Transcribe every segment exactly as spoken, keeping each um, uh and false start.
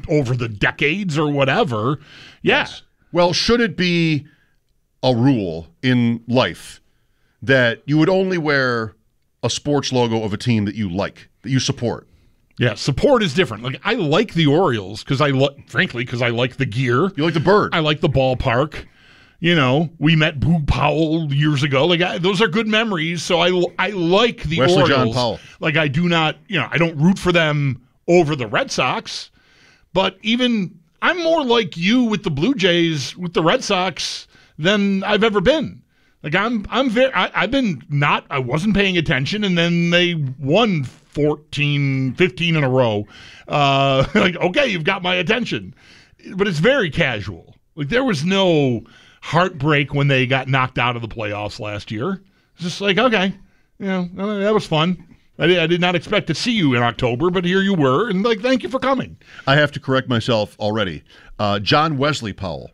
over the decades or whatever. Yeah. Yes. Well, should it be a rule in life that you would only wear a sports logo of a team that you like, that you support? Yeah, support is different. Like I like the Orioles because I like, frankly, because I like the gear. You like the bird. I like the ballpark. You know, we met Boog Powell years ago. Like I, those are good memories. So I, I like the Wesley Orioles. John Powell. Like I do not, you know, I don't root for them over the Red Sox. But even I'm more like you with the Blue Jays, with the Red Sox than I've ever been. Like I'm, I'm very. I, I've been not. I wasn't paying attention, and then they won fourteen, fifteen in a row. Uh, like okay, you've got my attention, but it's very casual. Like there was no heartbreak when they got knocked out of the playoffs last year. It's just like okay, you know that was fun. I did, I did not expect to see you in October, but here you were, and like thank you for coming. I have to correct myself already. Uh, John Wesley Powell.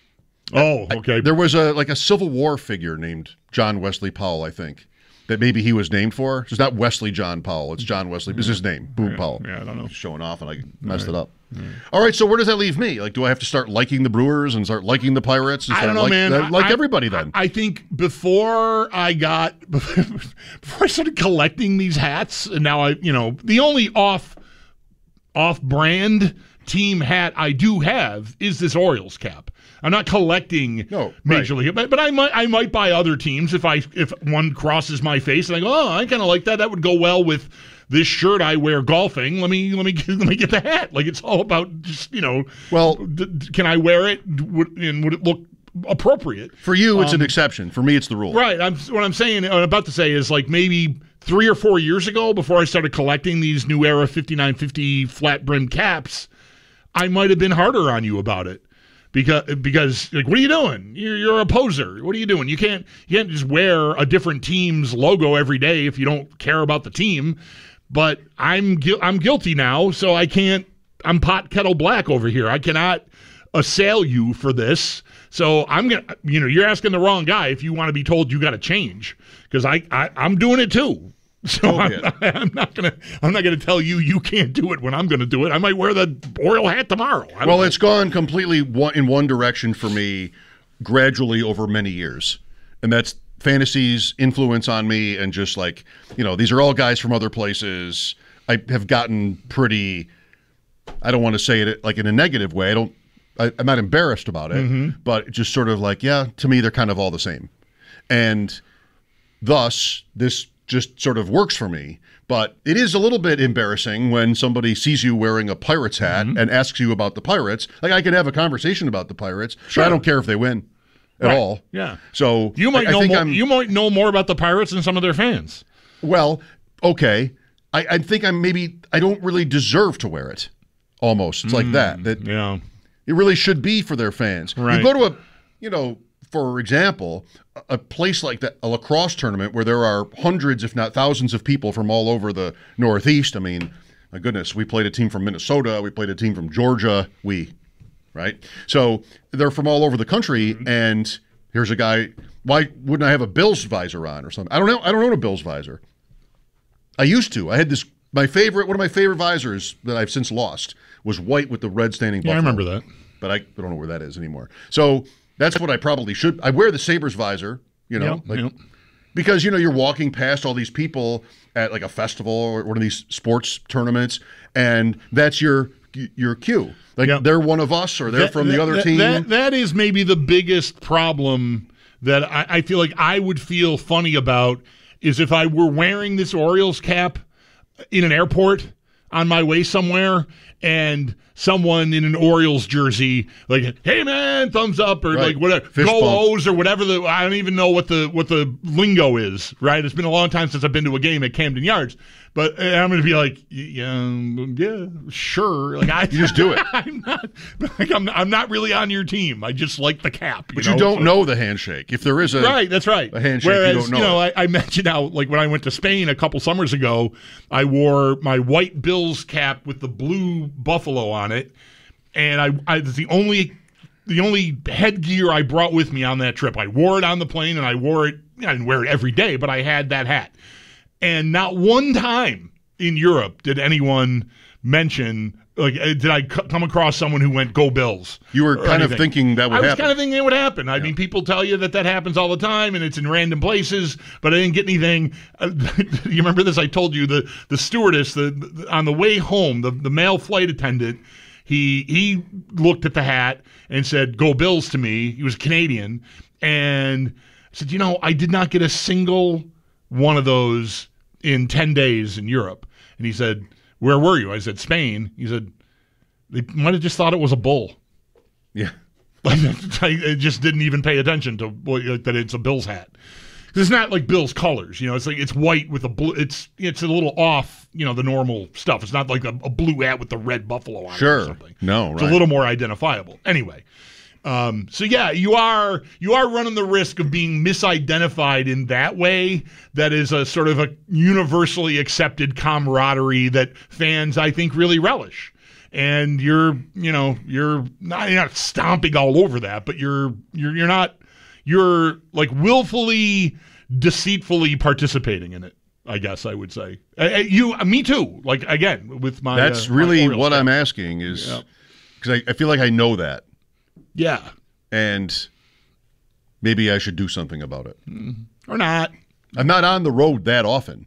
Oh, okay. I, there was a like a Civil War figure named John Wesley Powell, I think, that maybe he was named for. It's not Wesley John Powell. It's John Wesley. It's his name, Boog yeah, Powell. Yeah, I don't know. Showing off, and I messed right. it up. Right. All right, so where does that leave me? Like, do I have to start liking the Brewers and start liking the Pirates? And I start don't know, like, man. uh, like I, everybody then. I think before I got, before I started collecting these hats, and now I, you know, the only off, off-brand team hat I do have is this Orioles cap. I'm not collecting no, Major right. League, but, but I might I might buy other teams if I if one crosses my face and I go, oh, I kind of like that. That would go well with this shirt I wear golfing. Let me let me let me get the hat. Like it's all about just you know. Well, d- d- can I wear it? Would, and would it look appropriate? For you, it's um, an exception. For me, it's the rule. Right. I'm what I'm saying. What I'm about to say is like maybe three or four years ago, before I started collecting these New Era fifty-nine fifty flat brim caps, I might have been harder on you about it. Because, because like, what are you doing? You're, you're a poser. What are you doing? You can't, you can't just wear a different team's logo every day if you don't care about the team. But I'm, gu- I'm guilty now, so I can't. I'm pot kettle black over here. I cannot assail you for this. So I'm gonna, you know, you're asking the wrong guy if you want to be told you got to change. Because I, I, I'm doing it too. So Okay. I'm, I'm not gonna I'm not gonna tell you you can't do it when I'm gonna do it. I might wear the Oriole hat tomorrow. I don't Well, know. it's gone completely one, in one direction for me gradually over many years. And that's fantasy's influence on me and just like, you know, these are all guys from other places. I have gotten pretty, I don't want to say it like in a negative way. I don't, I, I'm not embarrassed about it, Mm-hmm. but just sort of like, yeah, to me, they're kind of all the same. And thus, this just sort of works for me. But it is a little bit embarrassing when somebody sees you wearing a Pirates hat Mm-hmm. and asks you about the Pirates. Like, I can have a conversation about the Pirates, Sure. but I don't care if they win at Right. all. Yeah. So You might I, I know think more, I'm, you might know more about the Pirates than some of their fans. well, okay. I, I think I'm maybe, I don't really deserve to wear it. Almost. It's like that. That Yeah. it really should be for their fans. Right. You go to a, you know, for example, a place like that, a lacrosse tournament where there are hundreds, if not thousands of people from all over the Northeast. I mean, my goodness, we played a team from Minnesota. We played a team from Georgia. We, right? So they're from all over the country. Mm-hmm. And here's a guy. Why wouldn't I have a Bills visor on or something? I don't know. I don't own a Bills visor. I used to. I had this, my favorite, one of my favorite visors that I've since lost was white with the red standing Yeah, I buffalo. remember that. But I, I don't know where that is anymore. So that's what I probably should. I wear the Sabres visor, you know, Yep, like, yep. because, you know, you're walking past all these people at like a festival or one of these sports tournaments, and that's your your cue. Like Yep. they're one of us or they're That- from the that- other that- team. That, that is maybe the biggest problem that I, I feel like I would feel funny about is if I were wearing this Orioles cap in an airport on my way somewhere and someone in an Orioles jersey like, hey man, thumbs up or Right. like whatever, Fist go bump. O's or whatever the I don't even know what the what the lingo is, right? It's been a long time since I've been to a game at Camden Yards. But uh, I'm going to be like, yeah, yeah, sure. Like I, You just do it. I'm not, like I'm, I'm not really on your team. I just like the cap. You but know? you don't So- know the handshake. If there is a Right, that's right. a handshake, you Whereas, don't know you know, it. I, I mentioned how, like, when I went to Spain a couple summers ago, I wore my white Bills cap with the blue buffalo on it, and I, I was the only, the only headgear I brought with me on that trip. I wore it on the plane, and I wore it. I didn't wear it every day, but I had that hat, and not one time in Europe did anyone mention Like, uh, did I c- come across someone who went, go Bills? You were or kind anything. of thinking that would I was happen. kind of thinking it would happen. I mean, people tell you that that happens all the time, and it's in random places, but I didn't get anything. Uh, you remember this? I told you, the, the stewardess, the, the on the way home, the, the male flight attendant, he he looked at the hat and said, go Bills to me. He was Canadian. And I said, you know, I did not get a single one of those in ten days in Europe. And he said, where were you? I said, Spain. He said, they might have just thought it was a bull. Yeah. Like, I just didn't even pay attention to like, that it's a Bills hat. It's not like Bills colors, you know. It's like it's white with a blue. It's it's a little off, you know, the normal stuff. It's not like a, a blue hat with the red buffalo on Sure. it or something. No, It's right. a little more identifiable. Anyway, um, so yeah, you are you are running the risk of being misidentified in that way. That is a sort of a universally accepted camaraderie that fans, I think, really relish. And you're, you know, you're not, you're not stomping all over that, but you're you're you're not you're like willfully, deceitfully participating in it. I guess I would say uh, you, me too. Like again, with my That's uh, really my what stuff. I'm asking is Yeah. because I, I feel like I know that, Yeah, and maybe I should do something about it. or not. I'm not on the road that often,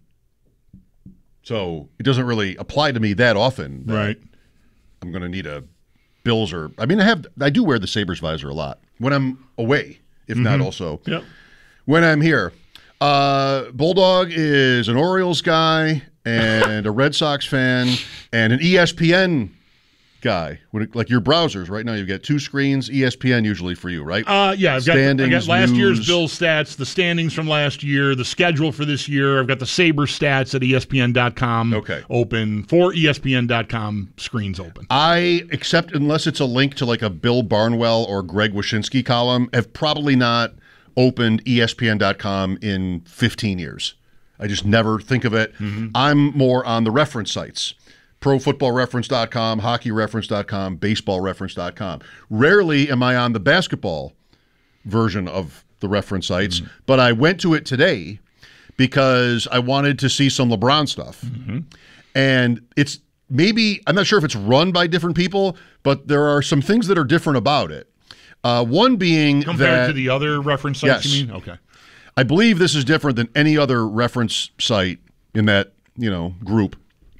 so it doesn't really apply to me that often. that Right. I'm going to need a Bills or I mean I have I do wear the Sabres visor a lot when I'm away, if not also Yep. when I'm here. Uh, Bulldog is an Orioles guy and a Red Sox fan and an E S P N guy. When it- Like your browsers right now, you've got two screens. E S P N usually for you, right? Uh, yeah, I've got, I Standings, got last news. year's Bill stats, the standings from last year, the schedule for this year. I've got the Sabre stats at E S P N dot com Okay. open, four E S P N dot com screens open. I, except unless it's a link to like a Bill Barnwell or Greg Wyshynski column, have probably not opened E S P N dot com in fifteen years. I just never think of it. I'm more on the reference sites. Pro Football Reference dot com, Hockey Reference dot com, Baseball Reference dot com. Rarely am I on the basketball version of the reference sites, but I went to it today because I wanted to see some LeBron stuff. And it's maybe, I'm not sure if it's run by different people, but there are some things that are different about it. Uh, one being Compared that to the other reference sites, Yes. you mean? Okay. I believe this is different than any other reference site in that, you know, group.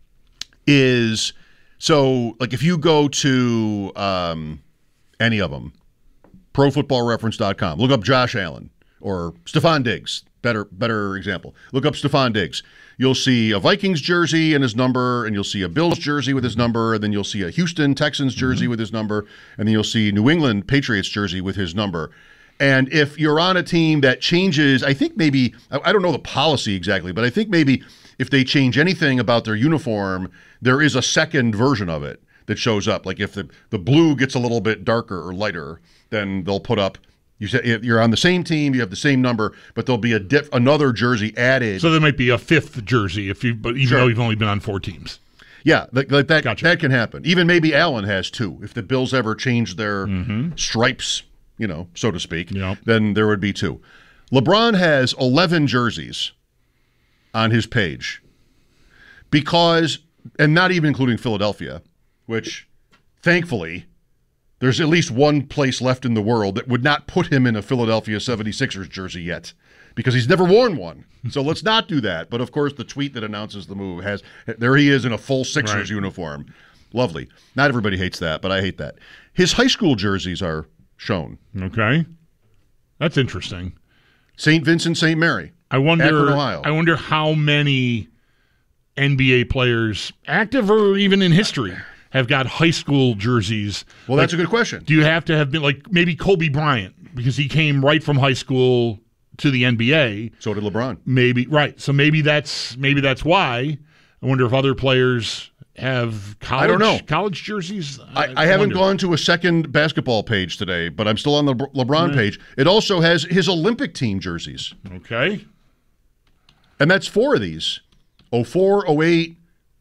Is so like if you go to um, any of them, Pro Football Reference dot com, look up Josh Allen or Stephon Diggs. Better, better example. Look up Stephon Diggs. You'll see a Vikings jersey and his number, and you'll see a Bills jersey with his number, and then you'll see a Houston Texans jersey mm-hmm. with his number, and then you'll see New England Patriots jersey with his number. And if you're on a team that changes, I think maybe, I don't know the policy exactly, but I think maybe if they change anything about their uniform, there is a second version of it that shows up. Like if the, the blue gets a little bit darker or lighter, then they'll put up, you say if you're on the same team, you have the same number, but there'll be a diff, another jersey added. So there might be a fifth jersey, if you, but even Sure. though you've only been on four teams. Yeah, like, like that, Gotcha. that can happen. Even maybe Allen has two. If the Bills ever change their stripes, you know, so to speak, Yep. then there would be two. LeBron has eleven jerseys on his page because, and not even including Philadelphia, which thankfully there's at least one place left in the world that would not put him in a Philadelphia seventy-sixers jersey yet because he's never worn one. So let's not do that. But of course, the tweet that announces the move has, there he is in a full Sixers Right. uniform. Lovely. Not everybody hates that, but I hate that. His high school jerseys are shown. Okay. That's interesting. Saint Vincent, Saint Mary. I wonder. Akron, Ohio. I wonder how many N B A players, active or even in history, have got high school jerseys. Well, Like, that's a good question. do you have to have been like maybe Kobe Bryant because he came right from high school to the N B A? So did LeBron. Maybe right. So maybe that's maybe that's why. I wonder if other players have college. I don't know. College jerseys. I, I haven't wonder. gone to a second basketball page today, but I'm still on the Le- LeBron page. It also has his Olympic team jerseys. Okay. And that's four of these. oh four, oh eight,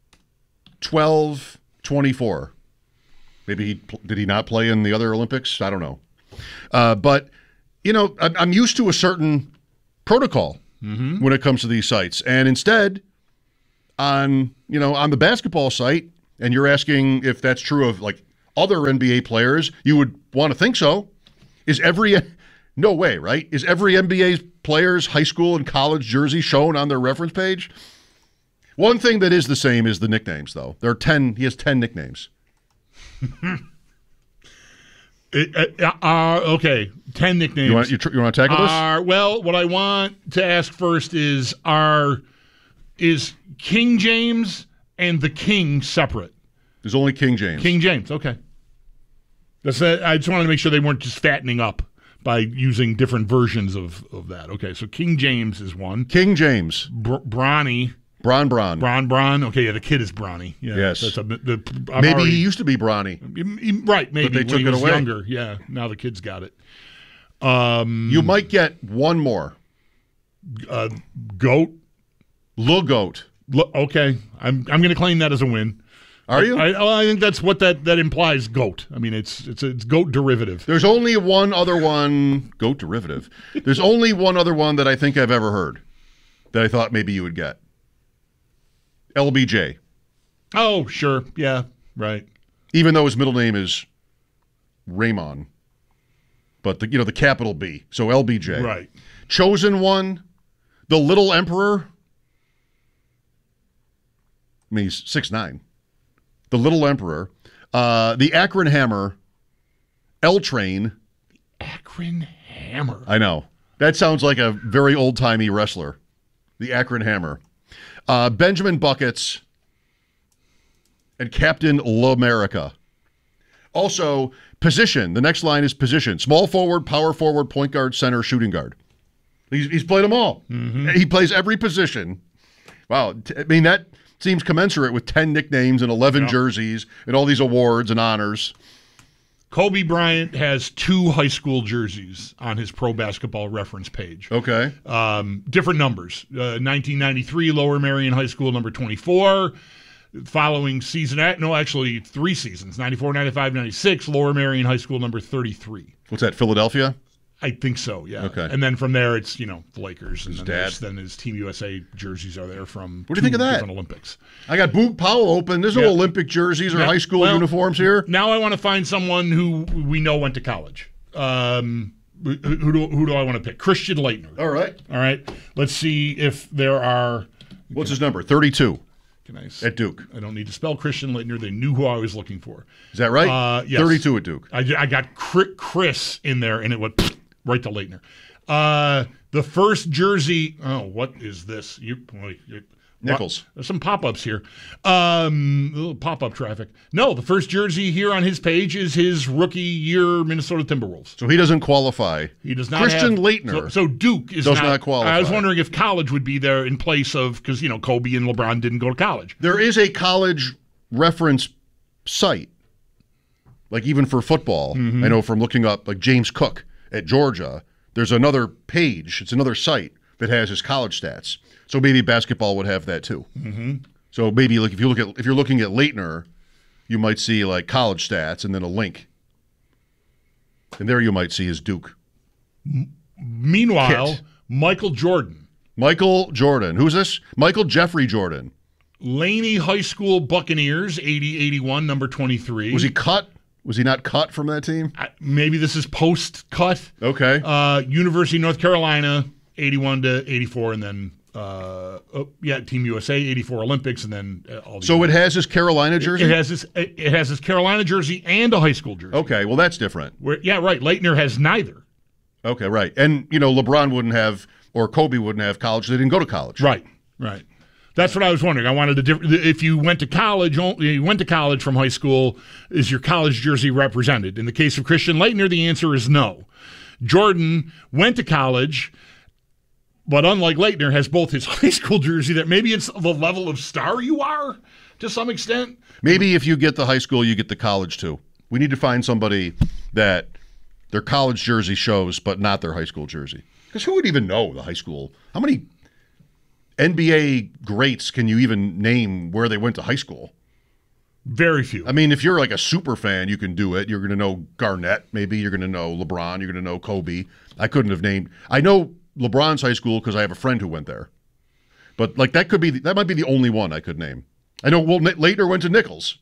twelve, twenty-four. Maybe he did he not play in the other Olympics? I don't know. Uh, but, you know, I'm I'm used to a certain protocol when it comes to these sites. And instead, on, you know, on the basketball site, And you're asking if that's true of like other N B A players. You would want to think so. Is every no way, right? Is every N B A player's high school and college jersey shown on their reference page? One thing that is the same is the nicknames, though. There are ten. He has ten nicknames. It, uh, uh, okay, ten nicknames. You want you, tr- you want to tackle this? Are, well, what I want to ask first is: Are is King James and the King separate? There's only King James. King James. Okay. That's it. I just wanted to make sure they weren't just fattening up by using different versions of, of that. Okay, so King James is one. King James. Br- Bronny. Bron Bron. Bron Bron. Okay, yeah, the kid is Bronny. Yeah, yes. That's a, the, I'm maybe already, he used to be Bronny. Right, maybe. But they when took he it was away. Younger. Yeah, now the kid's got it. Um, You might get one more. uh, Goat. Lil Goat. Lo- okay, I'm I'm going to claim that as a win. Are you? I, I think that's what that, that implies. Goat. I mean, it's it's a, it's goat derivative. There's only one other one. Goat derivative. There's only one other one that I think I've ever heard that I thought maybe you would get. L B J. Oh, sure. Yeah, right. Even though his middle name is Raymond. But the you know the capital B. So L B J. Right. Chosen One. The Little Emperor. I mean, he's six nine. The Little Emperor. Uh, the Akron Hammer. L Train. Akron Hammer. I know. That sounds like a very old-timey wrestler. The Akron Hammer. Uh, Benjamin Buckets. And Captain L'America. Also, position. The next line is position. Small forward, power forward, point guard, center, shooting guard. He's, he's played them all. Mm-hmm. He plays every position. Wow. T- I mean, that seems commensurate with ten nicknames and eleven Yeah. jerseys and all these awards and honors. Kobe Bryant has two high school jerseys on his Pro Basketball Reference page. Okay. Um, different numbers. Uh, nineteen ninety-three, Lower Merion High School, number twenty-four. Following season, no, actually three seasons, ninety-four, ninety-five, ninety-six, Lower Merion High School, number thirty-three. What's that, Philadelphia? I think so, yeah. Okay. And then from there, it's, you know, the Lakers. And His then, dad. there's- then his Team U S A jerseys are there from What do you think two of that? different Olympics. I got Boog Powell open. There's no Yeah. Olympic jerseys or Yeah, high school well, uniforms here. Now I want to find someone who we know went to college. Um, who, who do who do I want to pick? Christian Leitner. All right. All right. Let's see if there are. What's his number? thirty-two Can I? s- at Duke. I don't need to spell Christian Leitner. They knew who I was looking for. Is that right? Uh, yes. thirty-two at Duke. I, I got Cri- Chris in there, and it went right to Leitner. Uh, the first jersey. Oh, what is this? You, boy, you Nichols. Well, there's some pop-ups here. Um, a little pop-up traffic. No, the first jersey here on his page is his rookie year Minnesota Timberwolves. So he doesn't qualify. He does not Christian have, Leitner So, so Duke is does not, not qualify. I was wondering if college would be there in place of, because, you know, Kobe and LeBron didn't go to college. There is a college reference site, like even for football. Mm-hmm. I know from looking up like James Cook at Georgia, there's another page, it's another site that has his college stats. So maybe basketball would have that too. Mm-hmm. So maybe like if you look at if you're looking at Leitner, you might see like college stats and then a link. And there you might see his Duke. Meanwhile, Kit. Michael Jordan, Michael Jordan. Who's this? Michael Jeffrey Jordan. Laney High School Buccaneers, eighty eighty-one, number twenty-three. Was he cut? Was he not cut from that team? I- Maybe this is post-cut. Okay. Uh, University of North Carolina, eighty-one to eighty-four, and then, uh, oh, yeah, Team U S A, eighty-four Olympics, and then uh, all these. So it has his Carolina jersey? It has this. It has his Carolina jersey and a high school jersey. Okay, well that's different. Where, yeah, right. Leitner has neither. Okay, right. And, you know, LeBron wouldn't have, or Kobe wouldn't have college. They didn't go to college. Right, right. That's what I was wondering. I wanted to diff- if you went to college, only- you went to college from high school, is your college jersey represented? In the case of Christian Leitner, the answer is no. Jordan went to college, but unlike Leitner, has both his high school jersey that maybe it's the level of star you are to some extent. Maybe if you get the high school, you get the college too. We need to find somebody that their college jersey shows, but not their high school jersey. Because who would even know the high school? How many N B A greats can you even name where they went to high school? Very few. I mean, if you're like a super fan, you can do it. You're going to know Garnett, maybe. You're going to know LeBron. You're going to know Kobe. I couldn't have named. I know LeBron's high school because I have a friend who went there. But like that could be that might be the only one I could name. I know. Well, Leitner went to Nichols.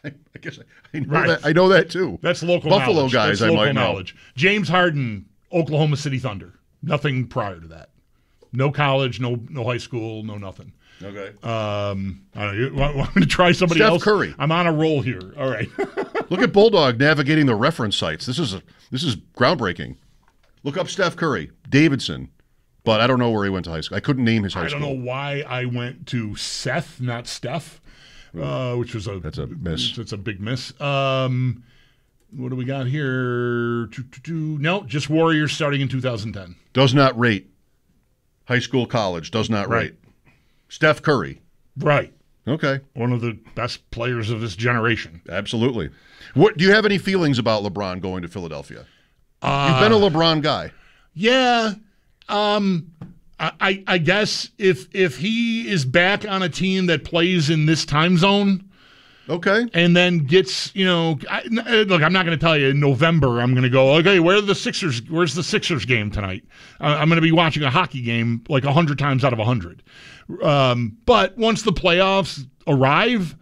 I guess I, I know Right. that. I know that too. That's local Buffalo knowledge. guys. That's I local might know. knowledge. James Harden, Oklahoma City Thunder. Nothing prior to that. No college, no no high school, no nothing. Okay. Um, I don't know. You want, want me to try somebody Steph else? Curry. I'm on a roll here. All right. Look at Bulldog navigating the reference sites. This is a, this is groundbreaking. Look up Steph Curry, Davidson, but I don't know where he went to high school. I couldn't name his high I school. don't know why I went to Seth, not Steph, uh, which was a That's a miss. It's a big miss. Um, what do we got here? Choo, choo, choo. No, just Warriors starting in two thousand ten. Does not rate. High school, college, does not Right. rate. Steph Curry. Right. Okay. One of the best players of this generation. Absolutely. What do you have any feelings about LeBron going to Philadelphia? Uh, You've been a LeBron guy. Yeah. Um, I, I I guess if if he is back on a team that plays in this time zone Okay. and then gets, you know, I, look, I'm not going to tell you in November I'm going to go, okay, where are the Sixers? Where's the Sixers game tonight? Uh, I'm going to be watching a hockey game like a hundred times out of a hundred. Um, but once the playoffs arrive,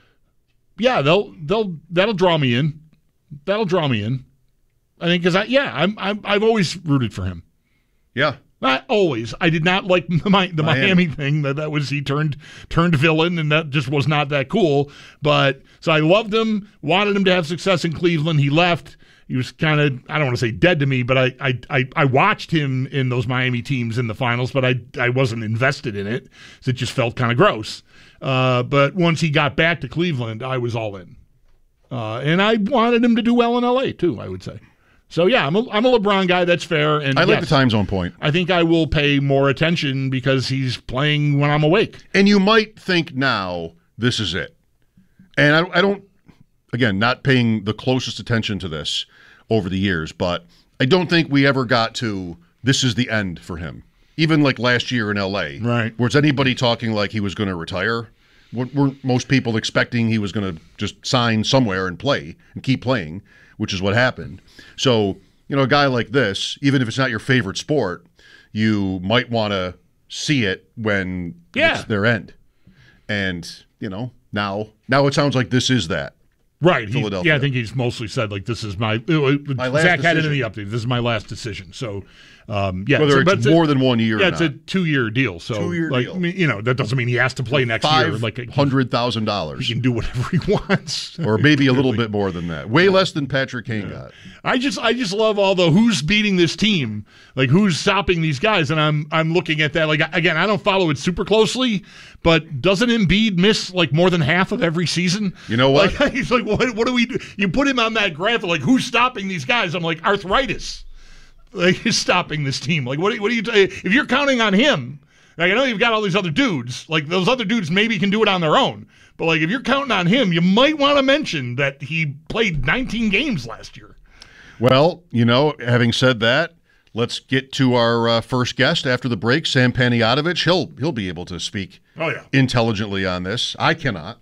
yeah, they'll they'll that'll draw me in. That'll draw me in. I think because I yeah I'm, I'm I've always rooted for him. Yeah. Not always. I did not like the, the Miami, Miami. thing. That that was he turned turned villain, and that just was not that cool. But so I loved him, wanted him to have success in Cleveland. He left. He was kind of, I don't want to say dead to me, but I, I I I watched him in those Miami teams in the finals, but I I wasn't invested in it. So it just felt kind of gross. Uh, but once he got back to Cleveland, I was all in, uh, and I wanted him to do well in L A too. I would say. So, yeah, I'm a, I'm a LeBron guy. That's fair. And I like yes, the time zone point. I think I will pay more attention because he's playing when I'm awake. And you might think now this is it. And I, I don't, again, not paying the closest attention to this over the years, but I don't think we ever got to this is the end for him. Even like last year in L A. Right. Was anybody talking like he was going to retire? Weren't most people expecting he was going to just sign somewhere and play and keep playing, which is what happened. So, you know, a guy like this, even if it's not your favorite sport, you might want to see it when Yeah. it's their end. And, you know, now now it sounds like this is that. Right. He, Philadelphia. yeah, I think he's mostly said, like, this is my, My last Zach had it in decision. the update. This is my last decision. So, um, yeah. Whether so, but it's more than one year Yeah, or it's not. a two-year deal. So, Two-year like, deal. I mean, you know, that doesn't mean he has to play next year. Like, five hundred thousand dollars. he can do whatever he wants. Or maybe a little bit more than that. Way less than Patrick Kane got. I just I just love all the who's beating this team, like who's stopping these guys, and I'm I'm looking at that. Like again, I don't follow it super closely, but doesn't Embiid miss like more than half of every season? You know what? Like, he's like, what what do we do? You put him on that graph of like who's stopping these guys? I'm like arthritis, like who's stopping this team? Like what do- what do you if you're counting on him? Like I know you've got all these other dudes. Like those other dudes maybe can do it on their own. But like if you're counting on him, you might want to mention that he played nineteen games last year. Well, you know, having said that, let's get to our uh, first guest after the break, Sam Panayotovich. He'll he'll be able to speak Oh yeah. intelligently on this. I cannot.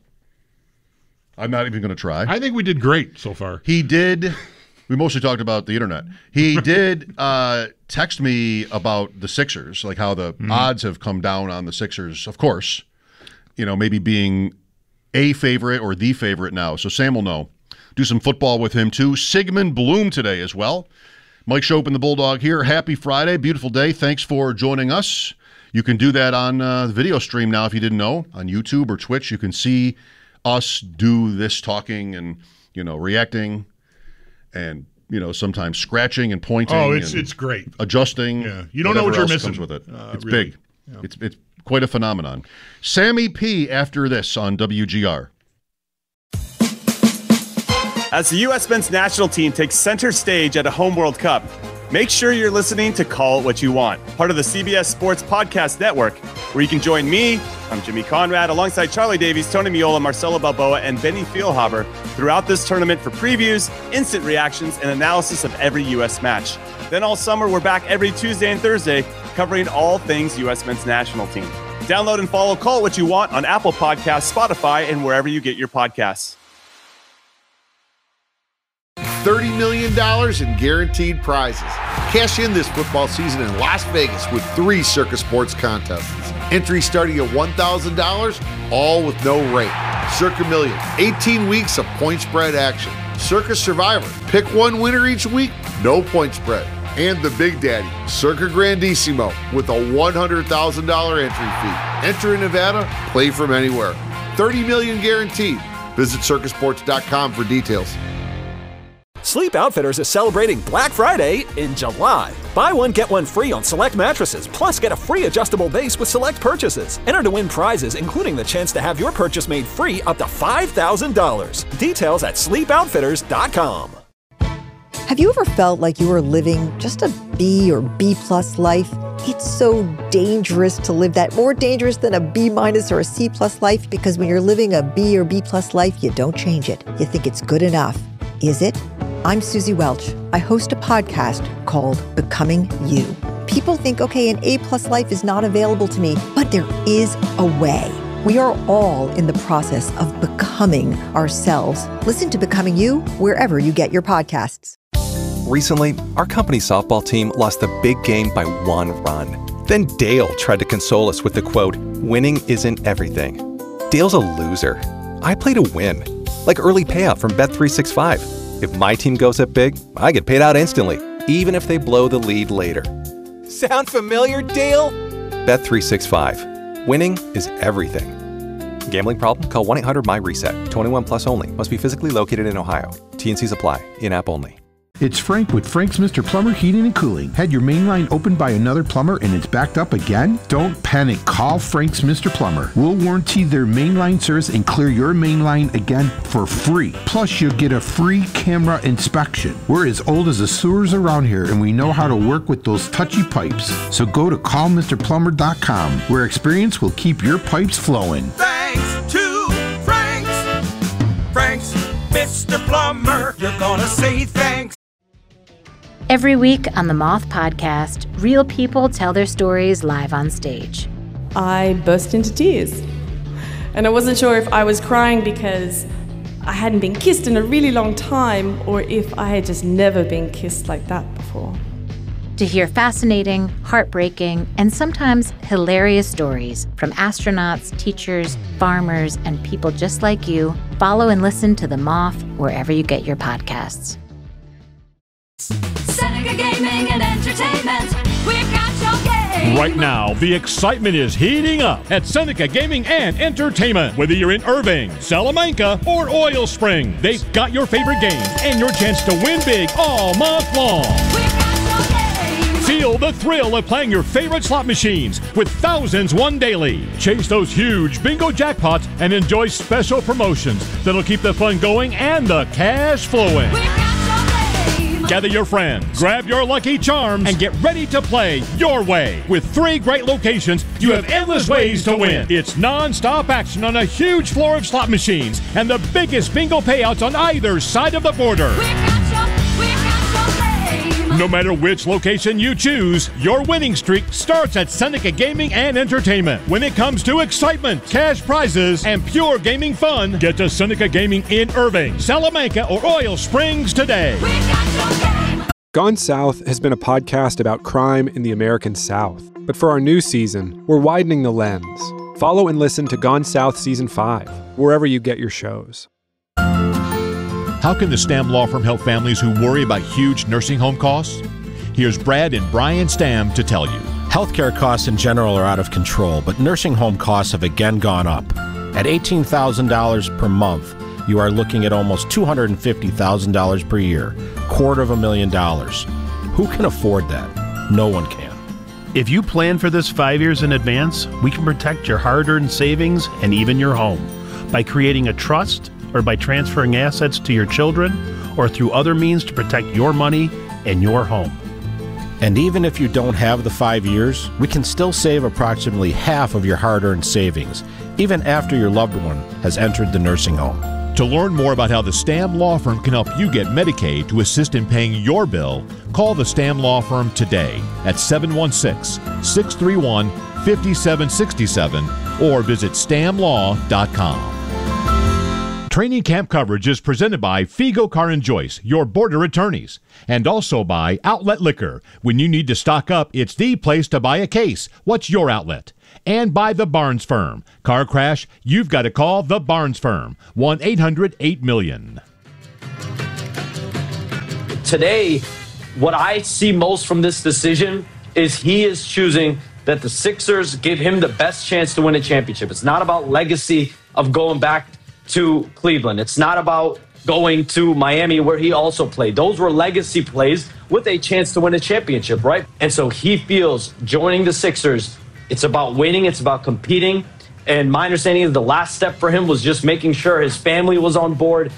I'm not even going to try. I think we did great so far. He did. We mostly talked about the internet. He did uh, text me about the Sixers, like how the Mm-hmm. odds have come down on the Sixers, of course. You know, maybe being a favorite or the favorite now. So Sam will know. Do some football with him, too. Sigmund Bloom today as well. Mike Shope and the Bulldog here. Happy Friday. Beautiful day. Thanks for joining us. You can do that on uh, the video stream now if you didn't know. On YouTube or Twitch, you can see us do this talking and, you know, reacting and, you know, sometimes scratching and pointing. Oh, it's and it's great. adjusting. Yeah. You don't know what whatever you're else missing. comes with it. Uh, it's really. big. It's it's quite a phenomenon. Sammy P after this on W G R. As the U S men's national team takes center stage at a home World Cup, make sure you're listening to Call It What You Want, part of the C B S Sports Podcast Network, where you can join me, I'm Jimmy Conrad, alongside Charlie Davies, Tony Miola, Marcelo Balboa, and Benny Feilhaber throughout this tournament for previews, instant reactions, and analysis of every U S match. Then all summer, we're back every Tuesday and Thursday, covering all things U S men's national team. Download and follow Call It What You Want on Apple Podcasts, Spotify, and wherever you get your podcasts. thirty million dollars in guaranteed prizes. Cash in this football season in Las Vegas with three Circus Sports contests. Entry starting at one thousand dollars, all with no rate. Circa Million, eighteen weeks of point spread action. Circa Survivor, pick one winner each week, no point spread. And the Big Daddy, Circa Grandissimo, with a one hundred thousand dollars entry fee. Enter in Nevada, play from anywhere. thirty million dollars guaranteed. Visit circa sports dot com for details. Sleep Outfitters is celebrating Black Friday in July. Buy one, get one free on select mattresses, plus get a free adjustable base with select purchases. Enter to win prizes, including the chance to have your purchase made free up to five thousand dollars. Details at sleep outfitters dot com. Have you ever felt like you were living just a B or B plus life? It's so dangerous to live that, more dangerous than a B minus or a C plus life, because when you're living a B or B plus life, you don't change it. You think it's good enough. Is it? I'm Susie Welch. I host a podcast called Becoming You. People think, okay, an A plus life is not available to me, but there is a way. We are all in the process of becoming ourselves. Listen to Becoming You wherever you get your podcasts. Recently, our company's softball team lost the big game by one run. Then Dale tried to console us with the quote, "Winning isn't everything." Dale's a loser. I play to win, like early payout from Bet three sixty-five. If my team goes up big, I get paid out instantly, even if they blow the lead later. Sound familiar, Dale? Bet three sixty-five. Winning is everything. Gambling problem? Call one eight hundred M Y RESET. twenty-one plus only. Must be physically located in Ohio. T and Cs apply. In-app only. It's Frank with Frank's Mister Plumber Heating and Cooling. Had your main line opened by another plumber and it's backed up again? Don't panic. Call Frank's Mister Plumber. We'll warranty their main line service and clear your main line again for free. Plus, you'll get a free camera inspection. We're as old as the sewers around here, and we know how to work with those touchy pipes. So go to call mister plumber dot com, where experience will keep your pipes flowing. Thanks to Frank's. Frank's Mister Plumber. You're gonna say thanks. Every week on the Moth Podcast, real people tell their stories live on stage. I burst into tears. And I wasn't sure if I was crying because I hadn't been kissed in a really long time, or if I had just never been kissed like that before. To hear fascinating, heartbreaking, and sometimes hilarious stories from astronauts, teachers, farmers, and people just like you, follow and listen to The Moth wherever you get your podcasts. Seneca Gaming and Entertainment, we've got your game. Right now, the excitement is heating up at Seneca Gaming and Entertainment. Whether you're in Irving, Salamanca, or Oil Spring, they've got your favorite games and your chance to win big all month long. We've got your game. Feel the thrill of playing your favorite slot machines with thousands won daily. Chase those huge bingo jackpots and enjoy special promotions that'll keep the fun going and the cash flowing. We've got your game. Gather your friends, grab your lucky charms, and get ready to play your way. With three great locations, you have endless ways to win. It's non-stop action on a huge floor of slot machines and the biggest bingo payouts on either side of the border. We've got your, we've got your game. No matter which location you choose, your winning streak starts at Seneca Gaming and Entertainment. When it comes to excitement, cash prizes, and pure gaming fun, get to Seneca Gaming in Irving, Salamanca, or Oil Springs today. We've got your game. Gone South has been a podcast about crime in the American South. But for our new season, we're widening the lens. Follow and listen to Gone South Season five, wherever you get your shows. How can the Stamm Law Firm help families who worry about huge nursing home costs? Here's Brad and Brian Stamm to tell you. Healthcare costs in general are out of control, but nursing home costs have again gone up. At eighteen thousand dollars per month, you are looking at almost two hundred fifty thousand dollars per year, quarter of a million dollars. Who can afford that? No one can. If you plan for this five years in advance, we can protect your hard-earned savings and even your home by creating a trust or by transferring assets to your children or through other means to protect your money and your home. And even if you don't have the five years, we can still save approximately half of your hard-earned savings, even after your loved one has entered the nursing home. To learn more about how the Stamm Law Firm can help you get Medicaid to assist in paying your bill, call the Stamm Law Firm today at seven one six, six three one, five seven six seven or visit stam law dot com. Training camp coverage is presented by Figo Car and Joyce, your border attorneys, and also by Outlet Liquor. When you need to stock up, it's the place to buy a case. What's your outlet? And by the Barnes Firm. Car crash, you've got to call the Barnes Firm. one eight hundred eight million. Today, what I see most from this decision is he is choosing that the Sixers give him the best chance to win a championship. It's not about legacy of going back to Cleveland. It's not about going to Miami where he also played. Those were legacy plays with a chance to win a championship, right? And so he feels joining the Sixers, it's about winning, it's about competing. And my understanding is the last step for him was just making sure his family was on board.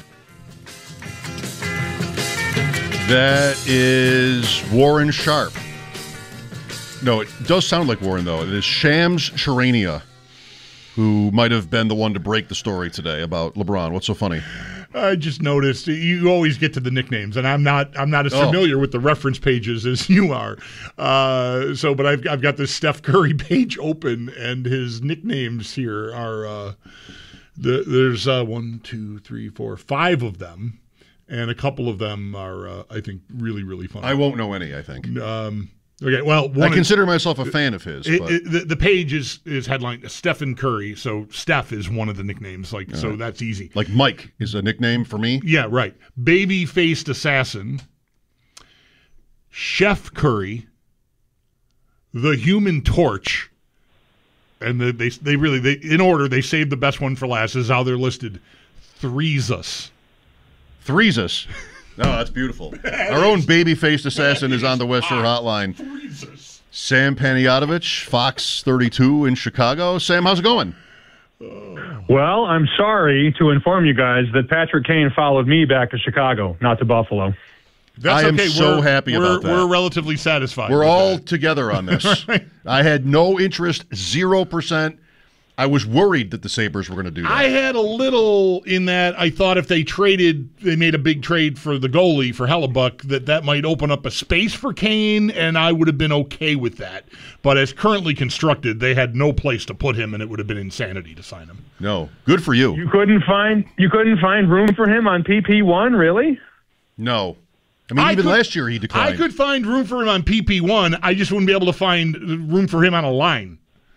That is Warren Sharp. No, it does sound like Warren, though. It is Shams Charania, who might have been the one to break the story today about LeBron. What's so funny? I just noticed you always get to the nicknames, and I'm not I'm not as Oh. familiar with the reference pages as you are. Uh, so, but I've I've got this Steph Curry page open, and his nicknames here are uh, the, there's uh, one, two, three, four, five of them, and a couple of them are uh, I think really really funny. I won't know any, I think. Um, okay, well, I one consider myself a fan of his. It, but it, the, the page is is headlined Stephen Curry, so Steph is one of the nicknames. Like, so right. that's easy. Like Mike is a nickname for me. Yeah, right. Baby-faced assassin, Chef Curry, the Human Torch, and the, they they really they in order they saved the best one for last. This is how they're listed. Threesus. Threesus. No, that's beautiful. Our own baby-faced assassin is on the West Shore Hotline. Sam Panayotovich, Fox thirty-two in Chicago. Sam, how's it going? Well, I'm sorry to inform you guys that Patrick Kane followed me back to Chicago, not to Buffalo. That's I am okay. so we're, happy we're, about that. We're relatively satisfied. We're with all that. together on this. I had no interest, zero percent. I was worried that the Sabres were going to do that. I had a little in that I thought if they traded, they made a big trade for the goalie for Hellebuck, that that might open up a space for Kane, and I would have been okay with that. But as currently constructed, they had no place to put him, and it would have been insanity to sign him. No, good for you. You couldn't find you couldn't find room for him on P P one, really? No. I mean, I even could- last year he declined. I could find room for him on P P one. I just wouldn't be able to find room for him on a line.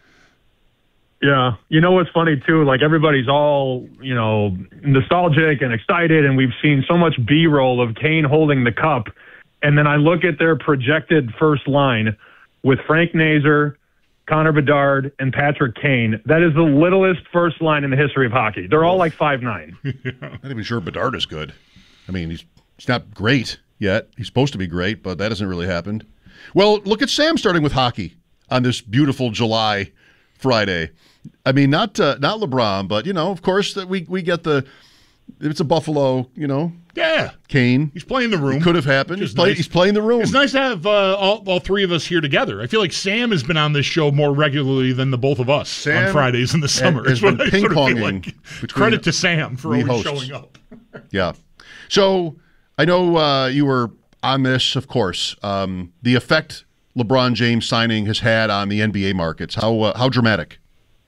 Yeah. You know what's funny, too? Like, everybody's all, you know, nostalgic and excited, and we've seen so much B-roll of Kane holding the cup. And then I look at their projected first line with Frank Nazar, Connor Bedard, and Patrick Kane. That is the littlest first line in the history of hockey. They're all like five nine. Not even sure Bedard is good. I mean, he's he's not great yet. He's supposed to be great, but that hasn't really happened. Well, look at Sam starting with hockey on this beautiful July Friday. I mean, not uh, not LeBron, but, you know, of course, that we, we get the – it's a Buffalo, you know. Yeah. Kane. He's playing the room. It could have happened. He's, play, nice. he's playing the room. It's nice to have uh, all, all three of us here together. I feel like Sam has been on this show more regularly than the both of us Sam on Fridays in the summer. has Is what been I sort of feel ping-ponging like. between Credit to Sam for the always hosts. showing up. Yeah. So I know uh, you were on this, of course. Um, the effect LeBron James signing has had on the N B A markets. How uh, how dramatic?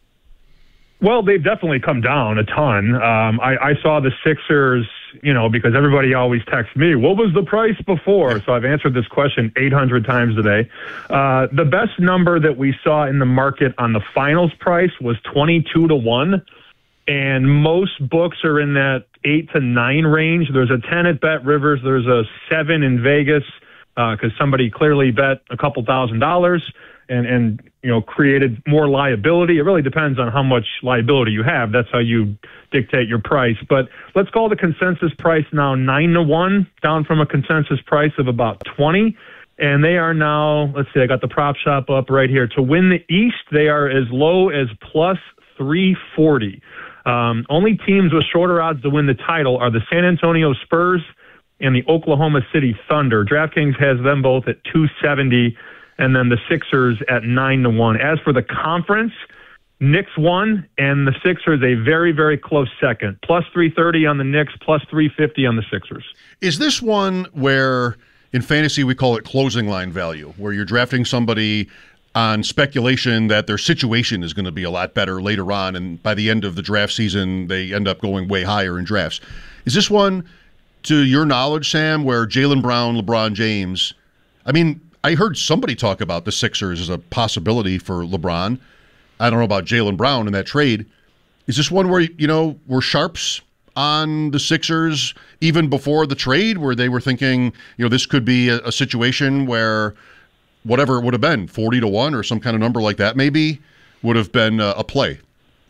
Well, they've definitely come down a ton. Um, I, I saw the Sixers, you know, because everybody always texts me, what was the price before? So I've answered this question eight hundred times today. Uh, the best number that we saw in the market on the finals price was twenty-two to one. And most books are in that eight to nine range. There's a ten at Bet Rivers. There's a seven in Vegas because uh, somebody clearly bet a couple thousand dollars and, and, you know, created more liability. It really depends on how much liability you have. That's how you dictate your price. But let's call the consensus price now nine to one, down from a consensus price of about twenty. And they are now, let's see, I got the prop shop up right here. To win the East, they are as low as plus three forty. Um, only teams with shorter odds to win the title are the San Antonio Spurs and the Oklahoma City Thunder. DraftKings has them both at two seventy, and then the Sixers at nine to one. As for the conference, Knicks won, and the Sixers a very, very close second. Plus three thirty on the Knicks, plus three fifty on the Sixers. Is this one where in fantasy we call it closing line value, where you're drafting somebody on speculation that their situation is going to be a lot better later on, and by the end of the draft season, they end up going way higher in drafts. Is this one, to your knowledge, Sam, where Jaylen Brown, LeBron James, I mean, I heard somebody talk about the Sixers as a possibility for LeBron. I don't know about Jaylen Brown in that trade. Is this one where, you know, were sharps on the Sixers even before the trade, where they were thinking, you know, this could be a, a situation where whatever it would have been, forty to one or some kind of number like that maybe, would have been a, a play?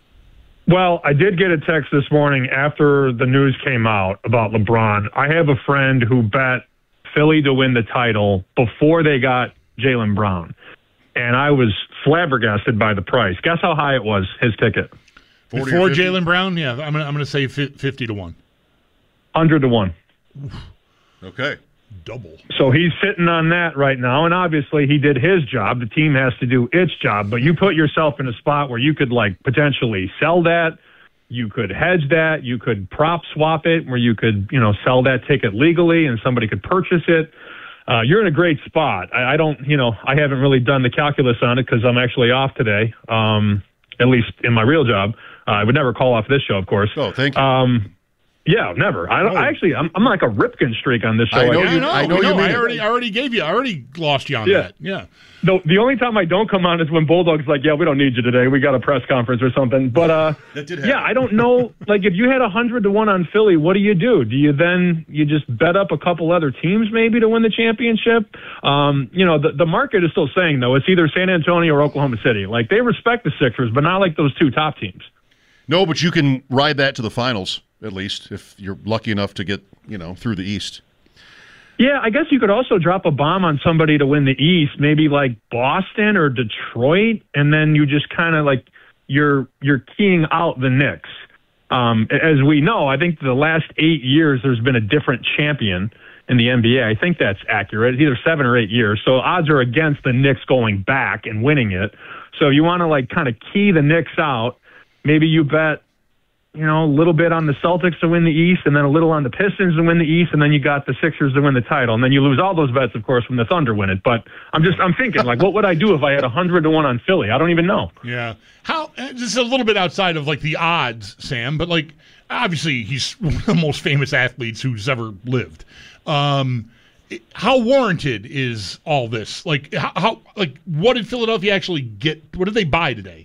Well, I did get a text this morning after the news came out about LeBron. I have a friend who bet Philly to win the title before they got Jaylen Brown, and I was flabbergasted by the price. Guess how high it was, his ticket? Before Jaylen Brown? Yeah, I'm gonna, I'm going to say fifty to one. one hundred to one. Okay. Double. So he's sitting on that right now, and obviously he did his job. The team has to do its job, but you put yourself in a spot where you could, like, potentially sell that. You could hedge that. You could prop swap it, where you could, you know, sell that ticket legally and somebody could purchase it. Uh, you're in a great spot. I, I don't, you know, I haven't really done the calculus on it because I'm actually off today, um, at least in my real job. Uh, I would never call off this show, of course. Oh, thank you. Um, Yeah, never. I, don't, Oh. I actually, I'm, I'm like a Ripken streak on this show. I know guess. you. I know you. I already, I already gave you. I already lost you on Yeah. that. Yeah. The, the only time I don't come on is when Bulldog's like, yeah, we don't need you today. We got a press conference or something. But, uh, that did yeah, I don't know. Like, if you had one hundred to one on Philly, what do you do? Do you then, you just bet up a couple other teams maybe to win the championship? Um, you know, the, the market is still saying, though, it's either San Antonio or Oklahoma City. Like, they respect the Sixers, but not like those two top teams. No, but you can ride that to the finals, at least, if you're lucky enough to get, you know, through the East. Yeah, I guess you could also drop a bomb on somebody to win the East, maybe like Boston or Detroit, and then you just kind of like you're you're keying out the Knicks. Um, as we know, I think the last eight years there's been a different champion in the N B A. I think that's accurate. It's either seven or eight years. So odds are against the Knicks going back and winning it. So you want to like kind of key the Knicks out. Maybe you bet, you know, a little bit on the Celtics to win the East, and then a little on the Pistons to win the East, and then you got the Sixers to win the title, and then you lose all those bets, of course, when the Thunder win it. But I'm just, I'm thinking, like, what would I do if I had a hundred to one on Philly? I don't even know. Yeah. How? This is a little bit outside of like the odds, Sam, but like obviously he's one of the most famous athletes who's ever lived. Um, how warranted is all this? Like, how, how? Like, what did Philadelphia actually get? What did they buy today?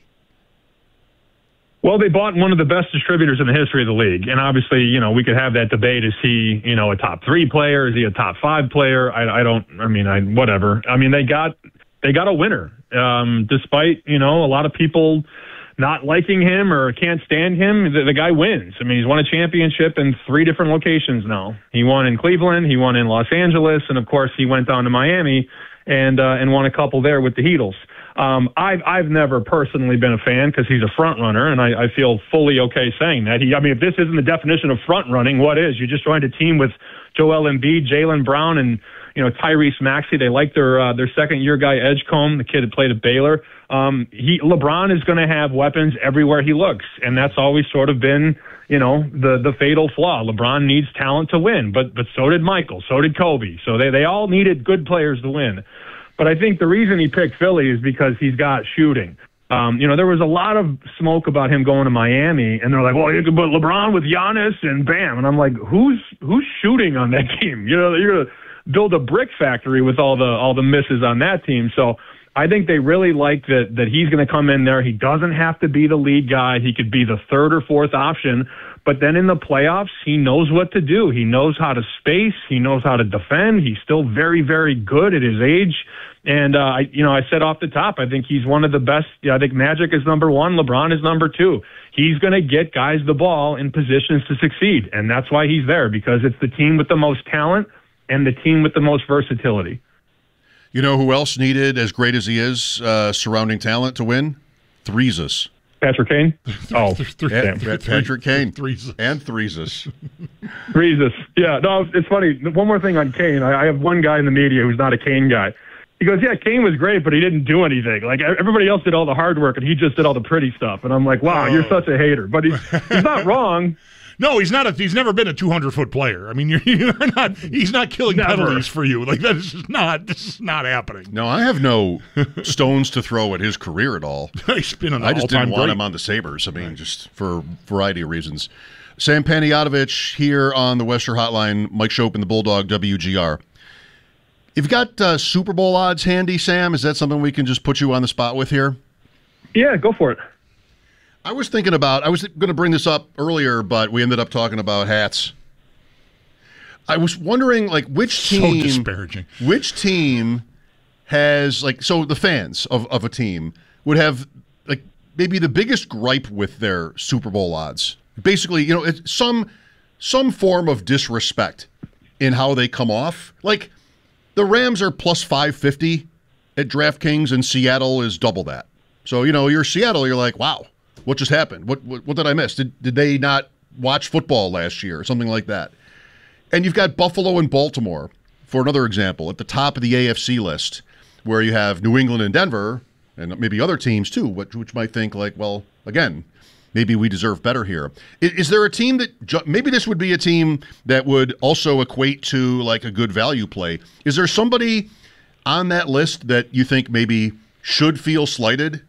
Well, they bought one of the best distributors in the history of the league. And obviously, you know, we could have that debate. Is he, you know, a top three player? Is he a top five player? I, I don't, I mean, I, whatever. I mean, they got, they got a winner. Um, despite, you know, a lot of people not liking him or can't stand him, the, the guy wins. I mean, he's won a championship in three different locations now. He won in Cleveland, he won in Los Angeles, and of course he went down to Miami and, uh, and won a couple there with the Heatles. Um, I've I've never personally been a fan because he's a front runner, and I, I feel fully okay saying that. He, I mean, if this isn't the definition of front running, what is? You just joined a team with Joel Embiid, Jaylen Brown, and you know Tyrese Maxey. They like their uh, their second year guy Edgecombe, the kid that played at Baylor. Um, he LeBron is going to have weapons everywhere he looks, and that's always sort of been you know the the fatal flaw. LeBron needs talent to win, but but so did Michael, so did Kobe. So they they all needed good players to win. But I think the reason he picked Philly is because he's got shooting. Um, you know, there was a lot of smoke about him going to Miami, and they're like, well, you could put LeBron with Giannis and bam. And I'm like, who's who's shooting on that team? You know, you're going to build a brick factory with all the all the misses on that team. So I think they really like that that he's going to come in there. He doesn't have to be the lead guy. He could be the third or fourth option. But then in the playoffs, he knows what to do. He knows how to space. He knows how to defend. He's still very, very good at his age. And, uh, I, you know, I said off the top, I think he's one of the best. Yeah, I think Magic is number one. LeBron is number two. He's going to get guys the ball in positions to succeed. And that's why he's there, because it's the team with the most talent and the team with the most versatility. You know who else needed, as great as he is, uh, surrounding talent to win? Threeses. Patrick Kane? Oh, yeah, Patrick Kane. Threeses. And Threeses. Threeses. Yeah, no, it's funny. One more thing on Kane. I, I have one guy in the media who's not a Kane guy. He goes, yeah, Kane was great, but he didn't do anything. Like, everybody else did all the hard work, and he just did all the pretty stuff. And I'm like, wow, oh. you're such a hater. But he's, he's not wrong. No, he's not. A, he's never been a two hundred foot player. I mean, you're, you're not. He's not killing Never. penalties for you. Like that is just not. This is not happening. No, I have no stones to throw at his career at all. He's been an I just didn't all-time want great. him on the Sabres. I mean, right. just for a variety of reasons. Sam Panayotovich here on the Western Hotline. Mike Schopp and the Bulldog W G R. You've got uh, Super Bowl odds handy, Sam. Is that something we can just put you on the spot with here? Yeah, go for it. I was thinking about, I was going to bring this up earlier, but we ended up talking about hats. I was wondering, like, which team... So disparaging. Which team has, like, so the fans of, of a team would have, like, maybe the biggest gripe with their Super Bowl odds. Basically, you know, it's some some form of disrespect in how they come off. Like, the Rams are plus five fifty at DraftKings, and Seattle is double that. So, you know, you're Seattle, you're like, wow. What just happened? What, what what did I miss? Did did they not watch football last year or something like that? And you've got Buffalo and Baltimore, for another example, at the top of the A F C list, where you have New England and Denver, and maybe other teams too, which, which might think like, well, again, maybe we deserve better here. Is, is there a team that, ju- maybe this would be a team that would also equate to like a good value play. Is there somebody on that list that you think maybe should feel slighted?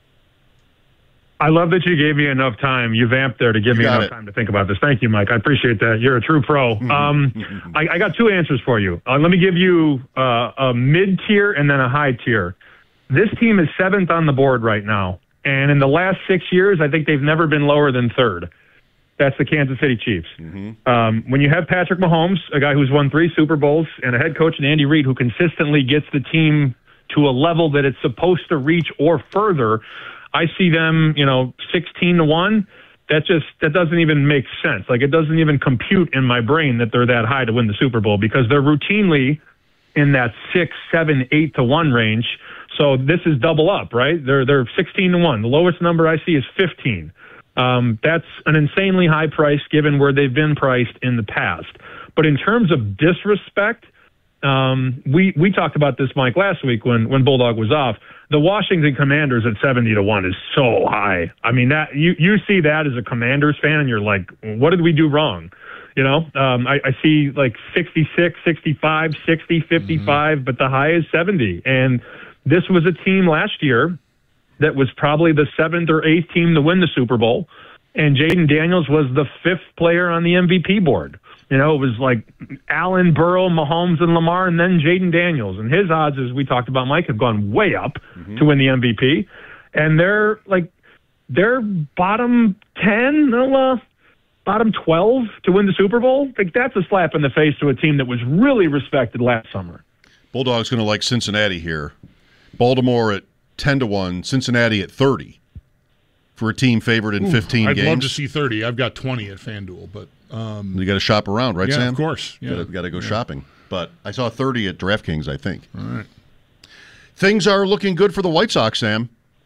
I love that you gave me enough time. You vamped there to give You me got enough it. time to think about this. Thank you, Mike. I appreciate that. You're a true pro. Um, I, I got two answers for you. Uh, let me give you uh, a mid-tier and then a high tier. This team is seventh on the board right now. And in the last six years, I think they've never been lower than third. That's the Kansas City Chiefs. Um, when you have Patrick Mahomes, a guy who's won three Super Bowls, and a head coach in Andy Reid who consistently gets the team to a level that it's supposed to reach or further, I see them, you know, sixteen to one. That just, that doesn't even make sense. Like, it doesn't even compute in my brain that they're that high to win the Super Bowl because they're routinely in that six, seven, eight to one range. So this is double up, right? They're, they're sixteen to one. The lowest number I see is fifteen. Um, that's an insanely high price given where they've been priced in the past. But in terms of disrespect, um, we, we talked about this, Mike, last week when, when Bulldog was off. The Washington Commanders at seventy to one is so high. I mean, that you, you see that as a Commanders fan and you're like, what did we do wrong? You know, um, I, I see like sixty-six, sixty-five, sixty, fifty-five, mm-hmm. but the high is seventy. And this was a team last year that was probably the seventh or eighth team to win the Super Bowl. And Jaden Daniels was the fifth player on the M V P board. You know, it was like Allen, Burrow, Mahomes, and Lamar, and then Jaden Daniels. And his odds, as we talked about, Mike, have gone way up mm-hmm. to win the M V P. And they're like, they're bottom ten, uh, bottom twelve to win the Super Bowl. Like, that's a slap in the face to a team that was really respected last summer. Bulldog's going to like Cincinnati here. Baltimore at ten to one, Cincinnati at thirty for a team favored in Ooh, fifteen I'd games. I'd love to see thirty. I've got twenty at FanDuel, but um, you got to shop around, right, yeah, Sam? of course. Yeah, got to go yeah. shopping. But I saw thirty at DraftKings, I think. All right. Things are looking good for the White Sox, Sam.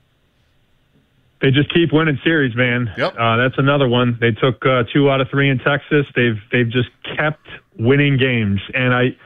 They just keep winning series, man. Yep. Uh, that's another one. They took uh, two out of three in Texas. They've they've just kept winning games, and I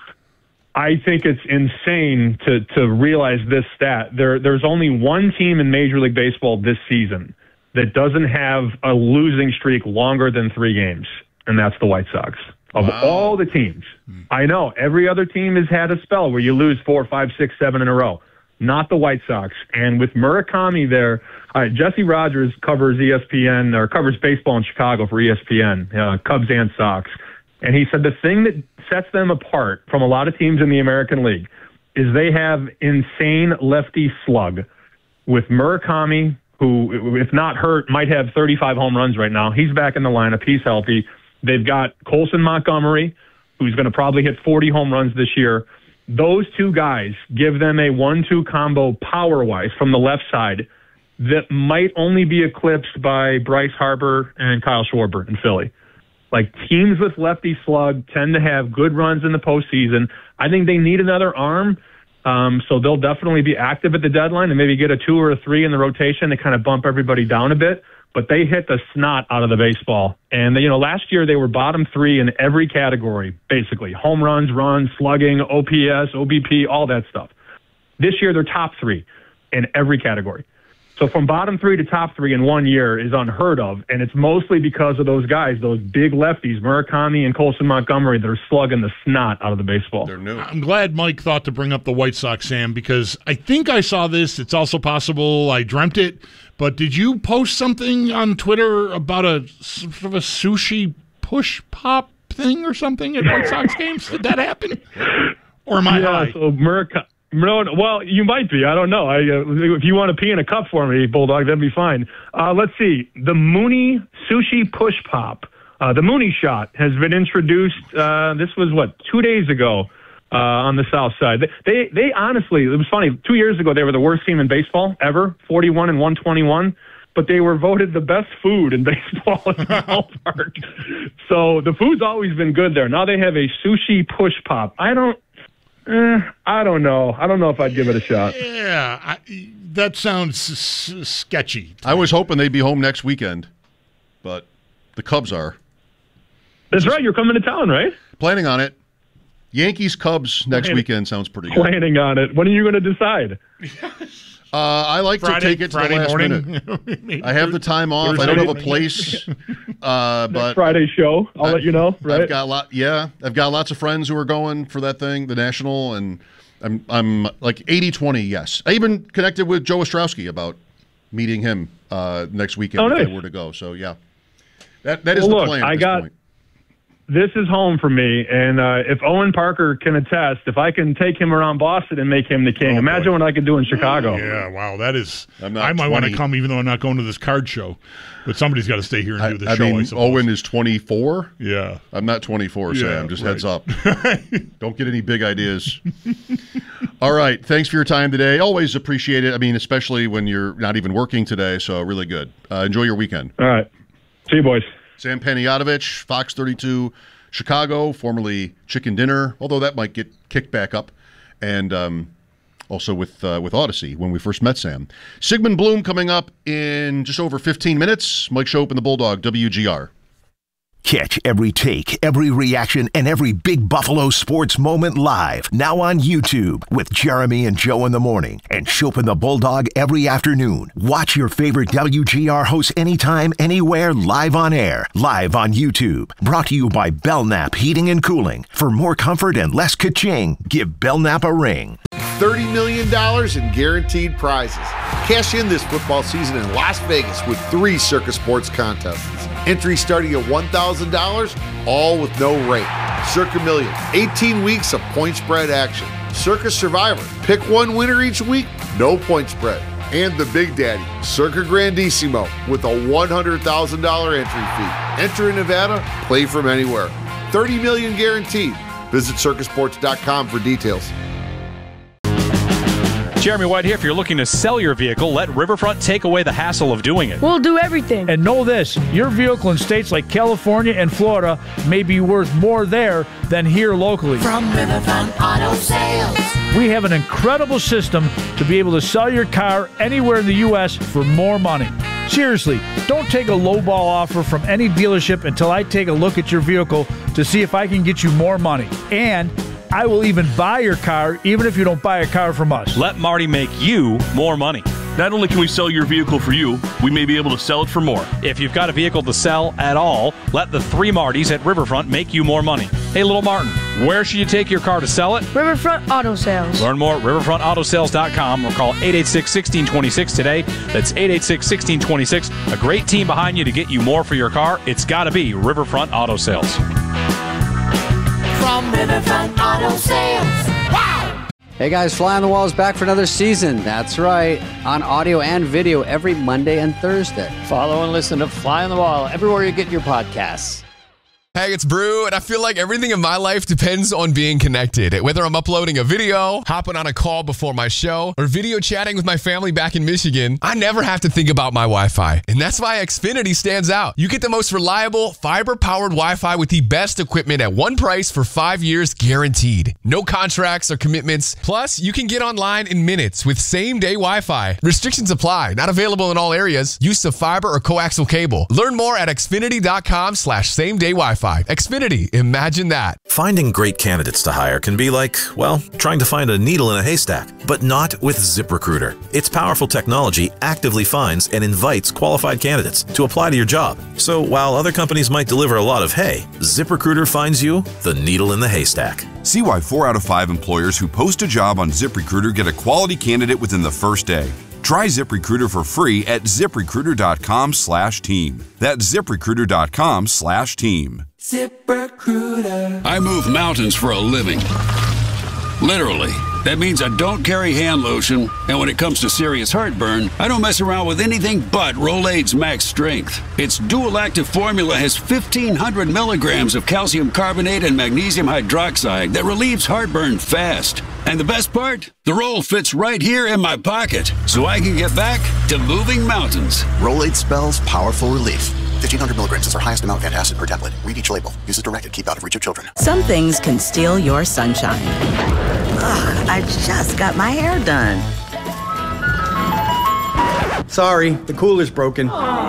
I think it's insane to to realize this stat. There there's only one team in Major League Baseball this season that doesn't have a losing streak longer than three games, and that's the White Sox. Of wow. all the teams, I know every other team has had a spell where you lose four, five, six, seven in a row. Not the White Sox. And with Murakami there, uh, Jesse Rogers covers E S P N or covers baseball in Chicago for E S P N, uh, Cubs and Sox. And he said the thing that sets them apart from a lot of teams in the American League is they have insane lefty slug with Murakami, who, if not hurt, might have thirty-five home runs right now. He's back in the lineup. He's healthy. They've got Colson Montgomery, who's going to probably hit forty home runs this year. Those two guys give them a one two combo power-wise from the left side that might only be eclipsed by Bryce Harper and Kyle Schwarber in Philly. Like, teams with lefty slug tend to have good runs in the postseason. I think they need another arm, um, so they'll definitely be active at the deadline and maybe get a two or a three in the rotation to kind of bump everybody down a bit. But they hit the snot out of the baseball. And, you know, last year they were bottom three in every category, basically. Home runs, runs, slugging, O P S, O B P, all that stuff. This year they're top three in every category. So from bottom three to top three in one year is unheard of, and it's mostly because of those guys, those big lefties, Murakami and Colson Montgomery, that are slugging the snot out of the baseball. They're new. I'm glad Mike thought to bring up the White Sox, Sam, because I think I saw this. It's also possible I dreamt it, but did you post something on Twitter about a sort of a sushi push pop thing or something at White Sox games? Did that happen? Or am I yeah, high? So Murakami. No, well, you might be. I don't know. I, uh, if you want to pee in a cup for me, Bulldog, that'd be fine. Uh, let's see. The Mooney Sushi Push Pop, uh, the Mooney Shot, has been introduced. Uh, this was, what, two days ago uh, on the South Side. They, they, they honestly, it was funny. Two years ago, they were the worst team in baseball ever, forty-one and one twenty-one. But they were voted the best food in baseball in the ballpark. So the food's always been good there. Now they have a Sushi Push Pop. I don't. Eh, I don't know. I don't know if I'd give it a shot. Yeah, I, that sounds s- sketchy. I was hoping they'd be home next weekend, but the Cubs are. That's right. You're coming to town, right? Planning on it. Yankees Cubs next Planning, weekend sounds pretty good. Planning on it. When are you going to decide? Uh, I like Friday, to take it to Friday the last morning. minute. I have the time off. I don't have a place, uh, but Friday show. I'll I, let you know. Right? I've got a lot. Yeah, I've got lots of friends who are going for that thing, the National, and I'm I'm like eighty twenty. Yes, I even connected with Joe Ostrowski about meeting him uh, next weekend Oh, if nice. I were to go. So yeah, that that is Well, the look, plan. At I this got. point. This is home for me, and uh, if Owen Parker can attest, if I can take him around Boston and make him the king, Oh, imagine boy. what I could do in Chicago. Yeah, wow, that is. I'm not I might want to twenty. come, even though I'm not going to this card show. But somebody's got to stay here and I, do the I show. mean, I suppose. Owen is twenty-four. Yeah, I'm not twenty-four, Yeah, Sam. Just right. heads up. Don't get any big ideas. All right. Thanks for your time today. Always appreciate it. I mean, especially when you're not even working today. So really good. Uh, enjoy your weekend. All right. See you, boys. Sam Panayotovich, Fox thirty-two, Chicago, formerly Chicken Dinner, although that might get kicked back up. And um, also with uh, with Odyssey when we first met Sam. Sigmund Bloom coming up in just over fifteen minutes. Mike Shope and the Bulldog, W G R. Catch every take, every reaction, and every big Buffalo sports moment live. Now on YouTube with Jeremy and Joe in the morning and Shope and the Bulldog every afternoon. Watch your favorite W G R hosts anytime, anywhere, live on air. Live on YouTube. Brought to you by Belknap Heating and Cooling. For more comfort and less ka-ching, give Belknap a ring. thirty million dollars in guaranteed prizes. Cash in this football season in Las Vegas with three Circus Sports contests. Entry starting at one thousand dollars, all with no rate. Circa Million, eighteen weeks of point spread action. Circus Survivor, pick one winner each week, no point spread. And the Big Daddy, Circa Grandissimo, with a one hundred thousand dollars entry fee. Enter in Nevada, play from anywhere. thirty million dollars guaranteed. Visit circus sports dot com for details. Jeremy White here. If you're looking to sell your vehicle, let Riverfront take away the hassle of doing it. We'll do everything. And know this, your vehicle in states like California and Florida may be worth more there than here locally. From Riverfront Auto Sales. We have an incredible system to be able to sell your car anywhere in the U S for more money. Seriously, don't take a lowball offer from any dealership until I take a look at your vehicle to see if I can get you more money. And I will even buy your car, even if you don't buy a car from us. Let Marty make you more money. Not only can we sell your vehicle for you, we may be able to sell it for more. If you've got a vehicle to sell at all, let the three Martys at Riverfront make you more money. Hey, little Martin, where should you take your car to sell it? Riverfront Auto Sales. Learn more at riverfront auto sales dot com or call eight eight six, one six two six today. That's eight eight six, one six two six. A great team behind you to get you more for your car. It's got to be Riverfront Auto Sales. From Riverfront Auto Sales. Wow! Hey guys, Fly on the Wall is back for another season. That's right, on audio and video every Monday and Thursday. Follow and listen to Fly on the Wall everywhere you get your podcasts. Hey, it's Brew, and I feel like everything in my life depends on being connected. Whether I'm uploading a video, hopping on a call before my show, or video chatting with my family back in Michigan, I never have to think about my Wi-Fi. And that's why Xfinity stands out. You get the most reliable, fiber-powered Wi-Fi with the best equipment at one price for five years guaranteed. No contracts or commitments. Plus, you can get online in minutes with same-day Wi-Fi. Restrictions apply. Not available in all areas. Use of fiber or coaxial cable. Learn more at xfinity dot com slash same-day Wi-Fi. Wi-Fi. Xfinity, imagine that. Finding great candidates to hire can be like, well, trying to find a needle in a haystack, but not with ZipRecruiter. Its powerful technology actively finds and invites qualified candidates to apply to your job. So while other companies might deliver a lot of hay, ZipRecruiter finds you the needle in the haystack. See why four out of five employers who post a job on ZipRecruiter get a quality candidate within the first day. Try ZipRecruiter for free at ZipRecruiter.com slash team. That's ZipRecruiter.com slash team. ZipRecruiter. I move mountains for a living. Literally. That means I don't carry hand lotion, and when it comes to serious heartburn, I don't mess around with anything but Rolaids Max Strength. Its dual-active formula has fifteen hundred milligrams of calcium carbonate and magnesium hydroxide that relieves heartburn fast. And the best part? The roll fits right here in my pocket, so I can get back to moving mountains. Rolaids spells powerful relief. fifteen hundred milligrams is our highest amount of antacid per tablet. Read each label. Use as directed. Keep out of reach of children. Some things can steal your sunshine. Ugh, I just got my hair done. Sorry, the cooler's broken.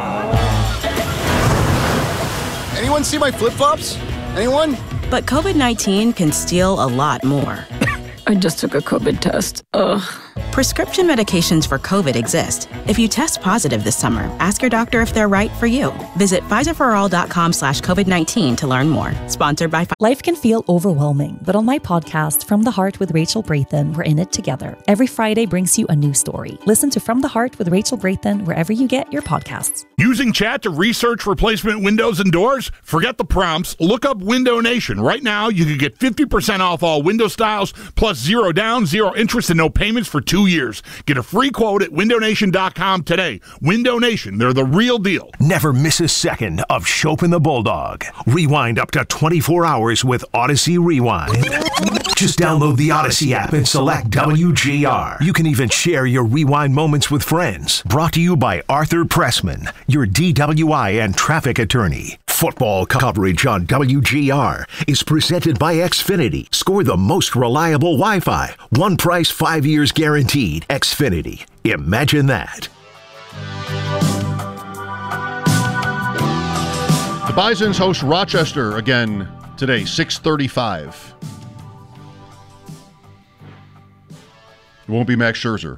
Anyone see my flip-flops? Anyone? But COVID nineteen can steal a lot more. I just took a COVID test. Ugh. Prescription medications for COVID exist. If you test positive this summer, ask your doctor if they're right for you. Visit Pfizerforall.com slash COVID-19 to learn more. Sponsored by Pfizer. Life can feel overwhelming, but on my podcast, From the Heart with Rachel Brathen, we're in it together. Every Friday brings you a new story. Listen to From the Heart with Rachel Brathen wherever you get your podcasts. Using chat to research replacement windows and doors? Forget the prompts. Look up Window Nation. Right now, you can get fifty percent off all window styles, plus zero down, zero interest, and no payments for two years. Get a free quote at window nation dot com today. Window Nation, they're the real deal. Never miss a second of Chopin the Bulldog. Rewind up to twenty-four hours with Odyssey Rewind. Just download the Odyssey app and select W G R. You can even share your rewind moments with friends. Brought to you by Arthur Pressman, your D W I and traffic attorney. Football coverage on W G R is presented by Xfinity. Score the most reliable Wi-Fi. One price, five years guaranteed. Xfinity. Imagine that. The Bisons host Rochester again today, six thirty-five. It won't be Max Scherzer.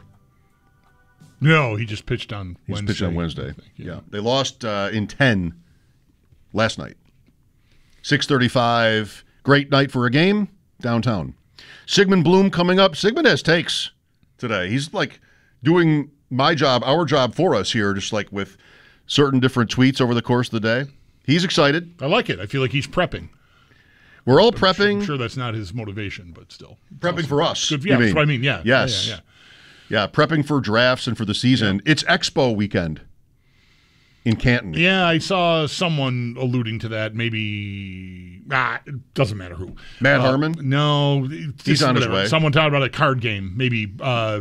No, he just pitched on He Wednesday. just pitched on Wednesday. Think, yeah. yeah. They lost uh, in ten last night. six thirty-five. Great night for a game downtown. Sigmund Bloom coming up. Sigmund has takes today. He's like doing my job, our job for us here, just like with certain different tweets over the course of the day. He's excited. I like it. I feel like he's prepping. We're all I'm prepping. Sure, I'm sure that's not his motivation, but still. Prepping awesome. for us. Good, you yeah, mean. that's what I mean. Yeah. Yes. Yeah, yeah, yeah. Yeah, prepping for drafts and for the season. Yeah. It's Expo weekend in Canton. Yeah, I saw someone alluding to that. Maybe, ah, it doesn't matter who. Matt uh, Harmon? No. He's on whatever. his way. Someone talked about a card game. Maybe, uh, uh,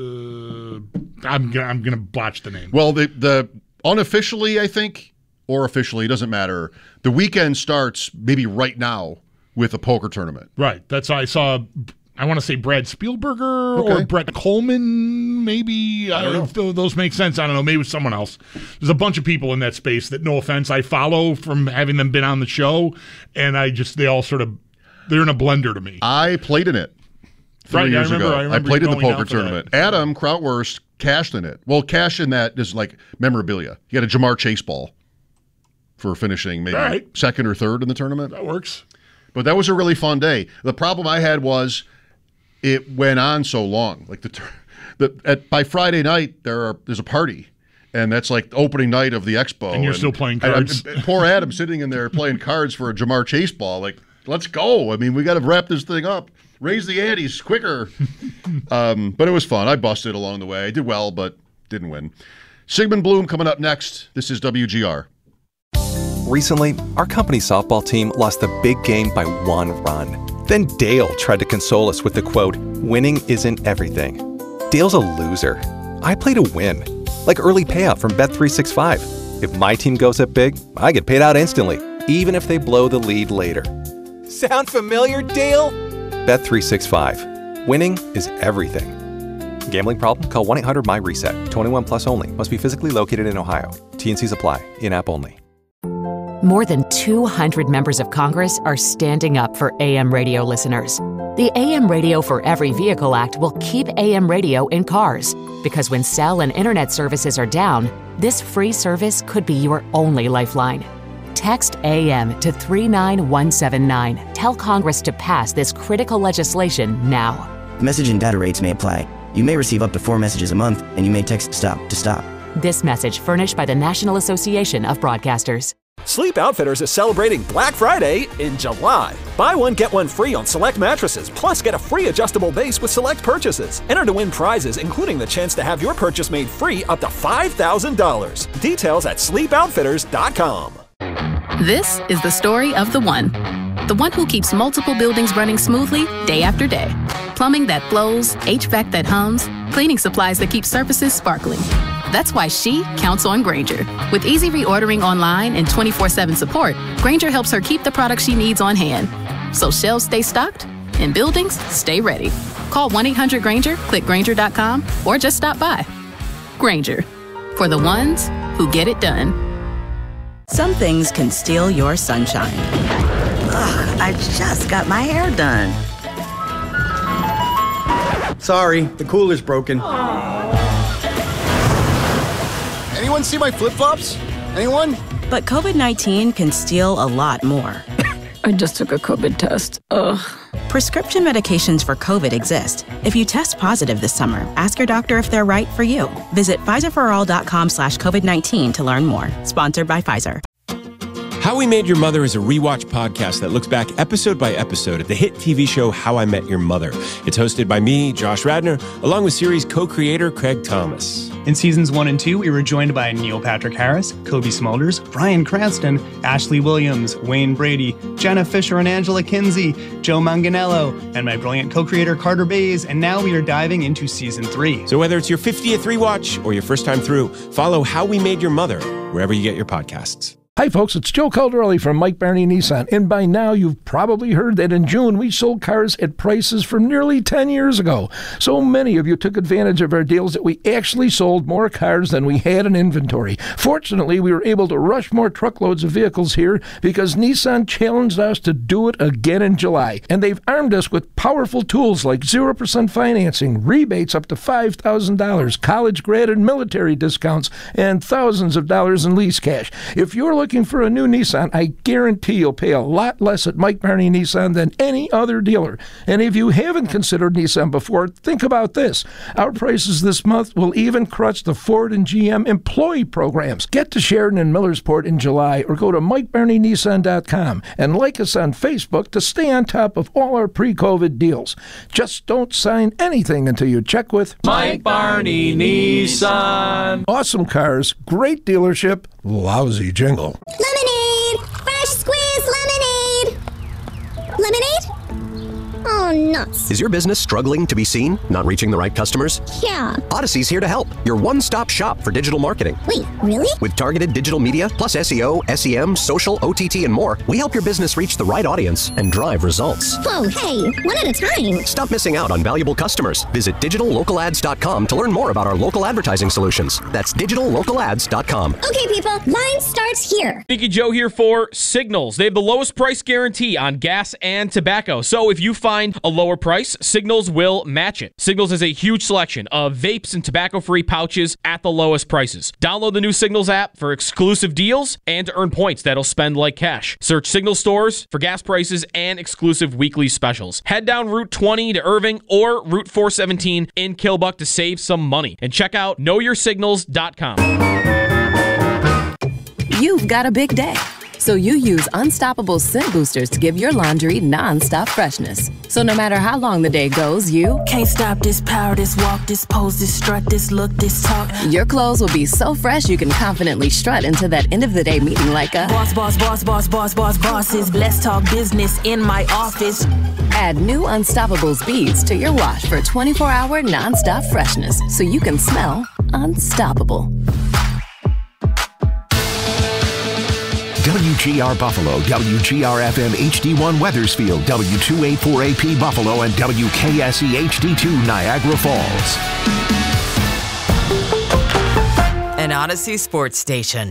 I'm going I'm gonna botch the name. Well, the, the unofficially, I think, or officially, it doesn't matter. The weekend starts maybe right now with a poker tournament. Right. That's I saw. I want to say Brad Spielberger Okay. or Brett Coleman, maybe. I don't know if th- those make sense. I don't know. Maybe with someone else. There's a bunch of people in that space that, no offense, I follow from having them been on the show, and I just, they all sort of, they're in a blender to me. I played in it three Right, I years remember- ago. I remember played in the going down poker for that. tournament. Adam Krautwurst cashed in it. Well, cash in that is like memorabilia. He had a Jamar Chase ball for finishing maybe All right. second or third in the tournament. That works. But that was a really fun day. The problem I had was it went on so long. Like the, tur- the at by Friday night there are there's a party, and that's like the opening night of the expo. And you're still playing I- I- cards. poor Adam sitting in there playing cards for a Jamar Chase ball. Like, let's go. I mean, we got to wrap this thing up. Raise the antes quicker. um, but it was fun. I busted along the way. I did well, but didn't win. Sigmund Bloom coming up next. This is W G R. Recently, our company softball team lost the big game by one run. Then Dale tried to console us with the quote, "Winning isn't everything." Dale's a loser. I play to win. Like early payout from Bet three sixty-five. If my team goes up big, I get paid out instantly, even if they blow the lead later. Sound familiar, Dale? Bet three sixty-five. Winning is everything. Gambling problem? Call one eight hundred my reset. twenty-one plus only. Must be physically located in Ohio. T and Cs apply. In-app only. More than two hundred members of Congress are standing up for A M radio listeners. The A M Radio for Every Vehicle Act will keep A M radio in cars, because when cell and internet services are down, this free service could be your only lifeline. Text A M to three nine one seven nine. Tell Congress to pass this critical legislation now. Message and data rates may apply. You may receive up to four messages a month, and you may text STOP to stop. This message furnished by the National Association of Broadcasters. Sleep Outfitters is celebrating Black Friday in July. Buy one, get one free on select mattresses, plus get a free adjustable base with select purchases. Enter to win prizes, including the chance to have your purchase made free up to five thousand dollars. Details at sleep outfitters dot com. This is the story of the one. The one who keeps multiple buildings running smoothly day after day. Plumbing that flows, H V A C that hums, cleaning supplies that keep surfaces sparkling. That's why she counts on Grainger. With easy reordering online and twenty-four seven support, Grainger helps her keep the products she needs on hand. So shelves stay stocked and buildings stay ready. Call one eight hundred Grainger, click Grainger dot com, or just stop by. Grainger, for the ones who get it done. Some things can steal your sunshine. Ugh, I just got my hair done. Sorry, the cooler's broken. Anyone see my flip-flops? Anyone? But COVID nineteen can steal a lot more. I just took a COVID test. Ugh. Prescription medications for COVID exist. If you test positive this summer, ask your doctor if they're right for you. Visit Pfizer for all dot com slash COVID nineteen to learn more. Sponsored by Pfizer. How We Made Your Mother is a rewatch podcast that looks back episode by episode at the hit T V show How I Met Your Mother. It's hosted by me, Josh Radnor, along with series co-creator Craig Thomas. In seasons one and two, we were joined by Neil Patrick Harris, Kobe Smulders, Bryan Cranston, Ashley Williams, Wayne Brady, Jenna Fisher and Angela Kinsey, Joe Manganiello, and my brilliant co-creator Carter Bays, and now we are diving into season three. So whether it's your fiftieth rewatch or your first time through, follow How We Made Your Mother wherever you get your podcasts. Hi folks, it's Joe Caldarelli from Mike Barney Nissan, and by now you've probably heard that in June we sold cars at prices from nearly ten years ago. So many of you took advantage of our deals that we actually sold more cars than we had in inventory. Fortunately, we were able to rush more truckloads of vehicles here because Nissan challenged us to do it again in July, and they've armed us with powerful tools like zero percent financing, rebates up to five thousand dollars, college grad and military discounts, and thousands of dollars in lease cash. If you're looking for a new Nissan, I guarantee you'll pay a lot less at Mike Barney Nissan than any other dealer. And if you haven't considered Nissan before, think about this. Our prices this month will even crush the Ford and G M employee programs. Get to Sheridan and Millersport in July or go to Mike Barney Nissan dot com and like us on Facebook to stay on top of all our pre-COVID deals. Just don't sign anything until you check with Mike Barney Nissan. Awesome cars, great dealership, lousy jingle. Lemonade! Fresh squeezed lemonade! Lemonade? Oh, nuts. Is your business struggling to be seen? Not reaching the right customers? Yeah. Odyssey's here to help. Your one-stop shop for digital marketing. Wait, really? With targeted digital media, plus S E O, S E M, social, O T T, and more, we help your business reach the right audience and drive results. Whoa, hey, one at a time. Stop missing out on valuable customers. Visit digital local ads dot com to learn more about our local advertising solutions. That's digital local ads dot com. Okay, people, line starts here. Sneaky Joe here for Signals. They have the lowest price guarantee on gas and tobacco. So if you find a lower price, Signals will match it. Signals has a huge selection of vapes and tobacco-free pouches at the lowest prices. Download the new Signals app for exclusive deals and to earn points that'll spend like cash. Search Signals stores for gas prices and exclusive weekly specials. Head down Route twenty to Irving or Route four seventeen in Killbuck to save some money. And check out know your signals dot com. You've got a big day, so you use Unstoppable Scent Boosters to give your laundry non-stop freshness. So no matter how long the day goes, you can't stop this power, this walk, this pose, this strut, this look, this talk. Your clothes will be so fresh you can confidently strut into that end of the day meeting like a boss, boss, boss, boss, boss, boss, bosses. Let's talk business in my office. Add new Unstoppables beads to your wash for twenty-four hour non-stop freshness so you can smell unstoppable. W G R Buffalo, W G R F M H D one Weathersfield, W two eighty-four A P Buffalo, and W K S E H D two Niagara Falls. An Odyssey sports station.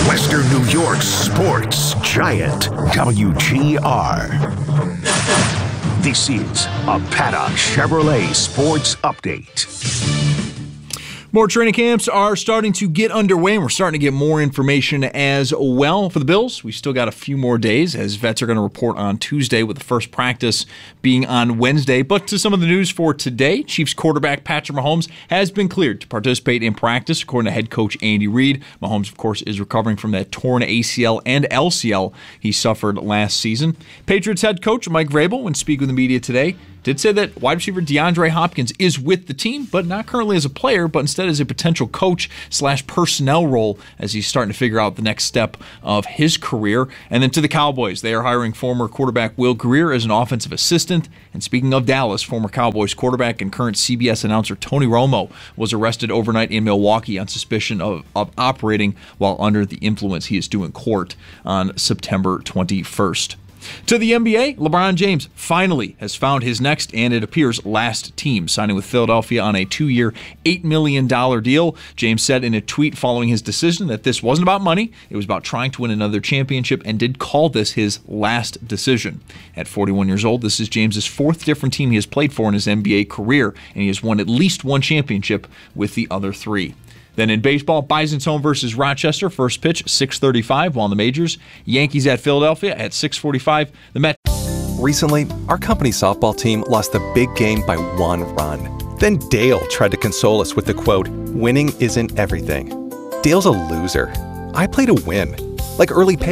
Western New York's sports giant, W G R. This is a Paddock Chevrolet Sports Update. More training camps are starting to get underway, and we're starting to get more information as well. For the Bills, we still got a few more days, as vets are going to report on Tuesday, with the first practice being on Wednesday. But to some of the news for today, Chiefs quarterback Patrick Mahomes has been cleared to participate in practice, according to head coach Andy Reid. Mahomes, of course, is recovering from that torn A C L and L C L he suffered last season. Patriots head coach Mike Vrabel, when speaking with the media today, did say that wide receiver DeAndre Hopkins is with the team, but not currently as a player, but instead as a potential coach slash personnel role as he's starting to figure out the next step of his career. And then to the Cowboys, they are hiring former quarterback Will Grier as an offensive assistant. And speaking of Dallas, former Cowboys quarterback and current C B S announcer Tony Romo was arrested overnight in Milwaukee on suspicion of, of operating while under the influence. He is due in court on September twenty-first. To the N B A, LeBron James finally has found his next, and it appears last team, signing with Philadelphia on a two-year, eight million dollars deal. James said in a tweet following his decision that this wasn't about money, it was about trying to win another championship, and did call this his last decision. At forty-one years old, this is James's fourth different team he has played for in his N B A career, and he has won at least one championship with the other three. Then in baseball, Bison's home versus Rochester, first pitch, six thirty-five, while in the majors, Yankees at Philadelphia at six forty-five. The Mets. Recently, our company softball team lost a big game by one run. Then Dale tried to console us with the quote, "Winning isn't everything." Dale's a loser. I play to win. Like early pay.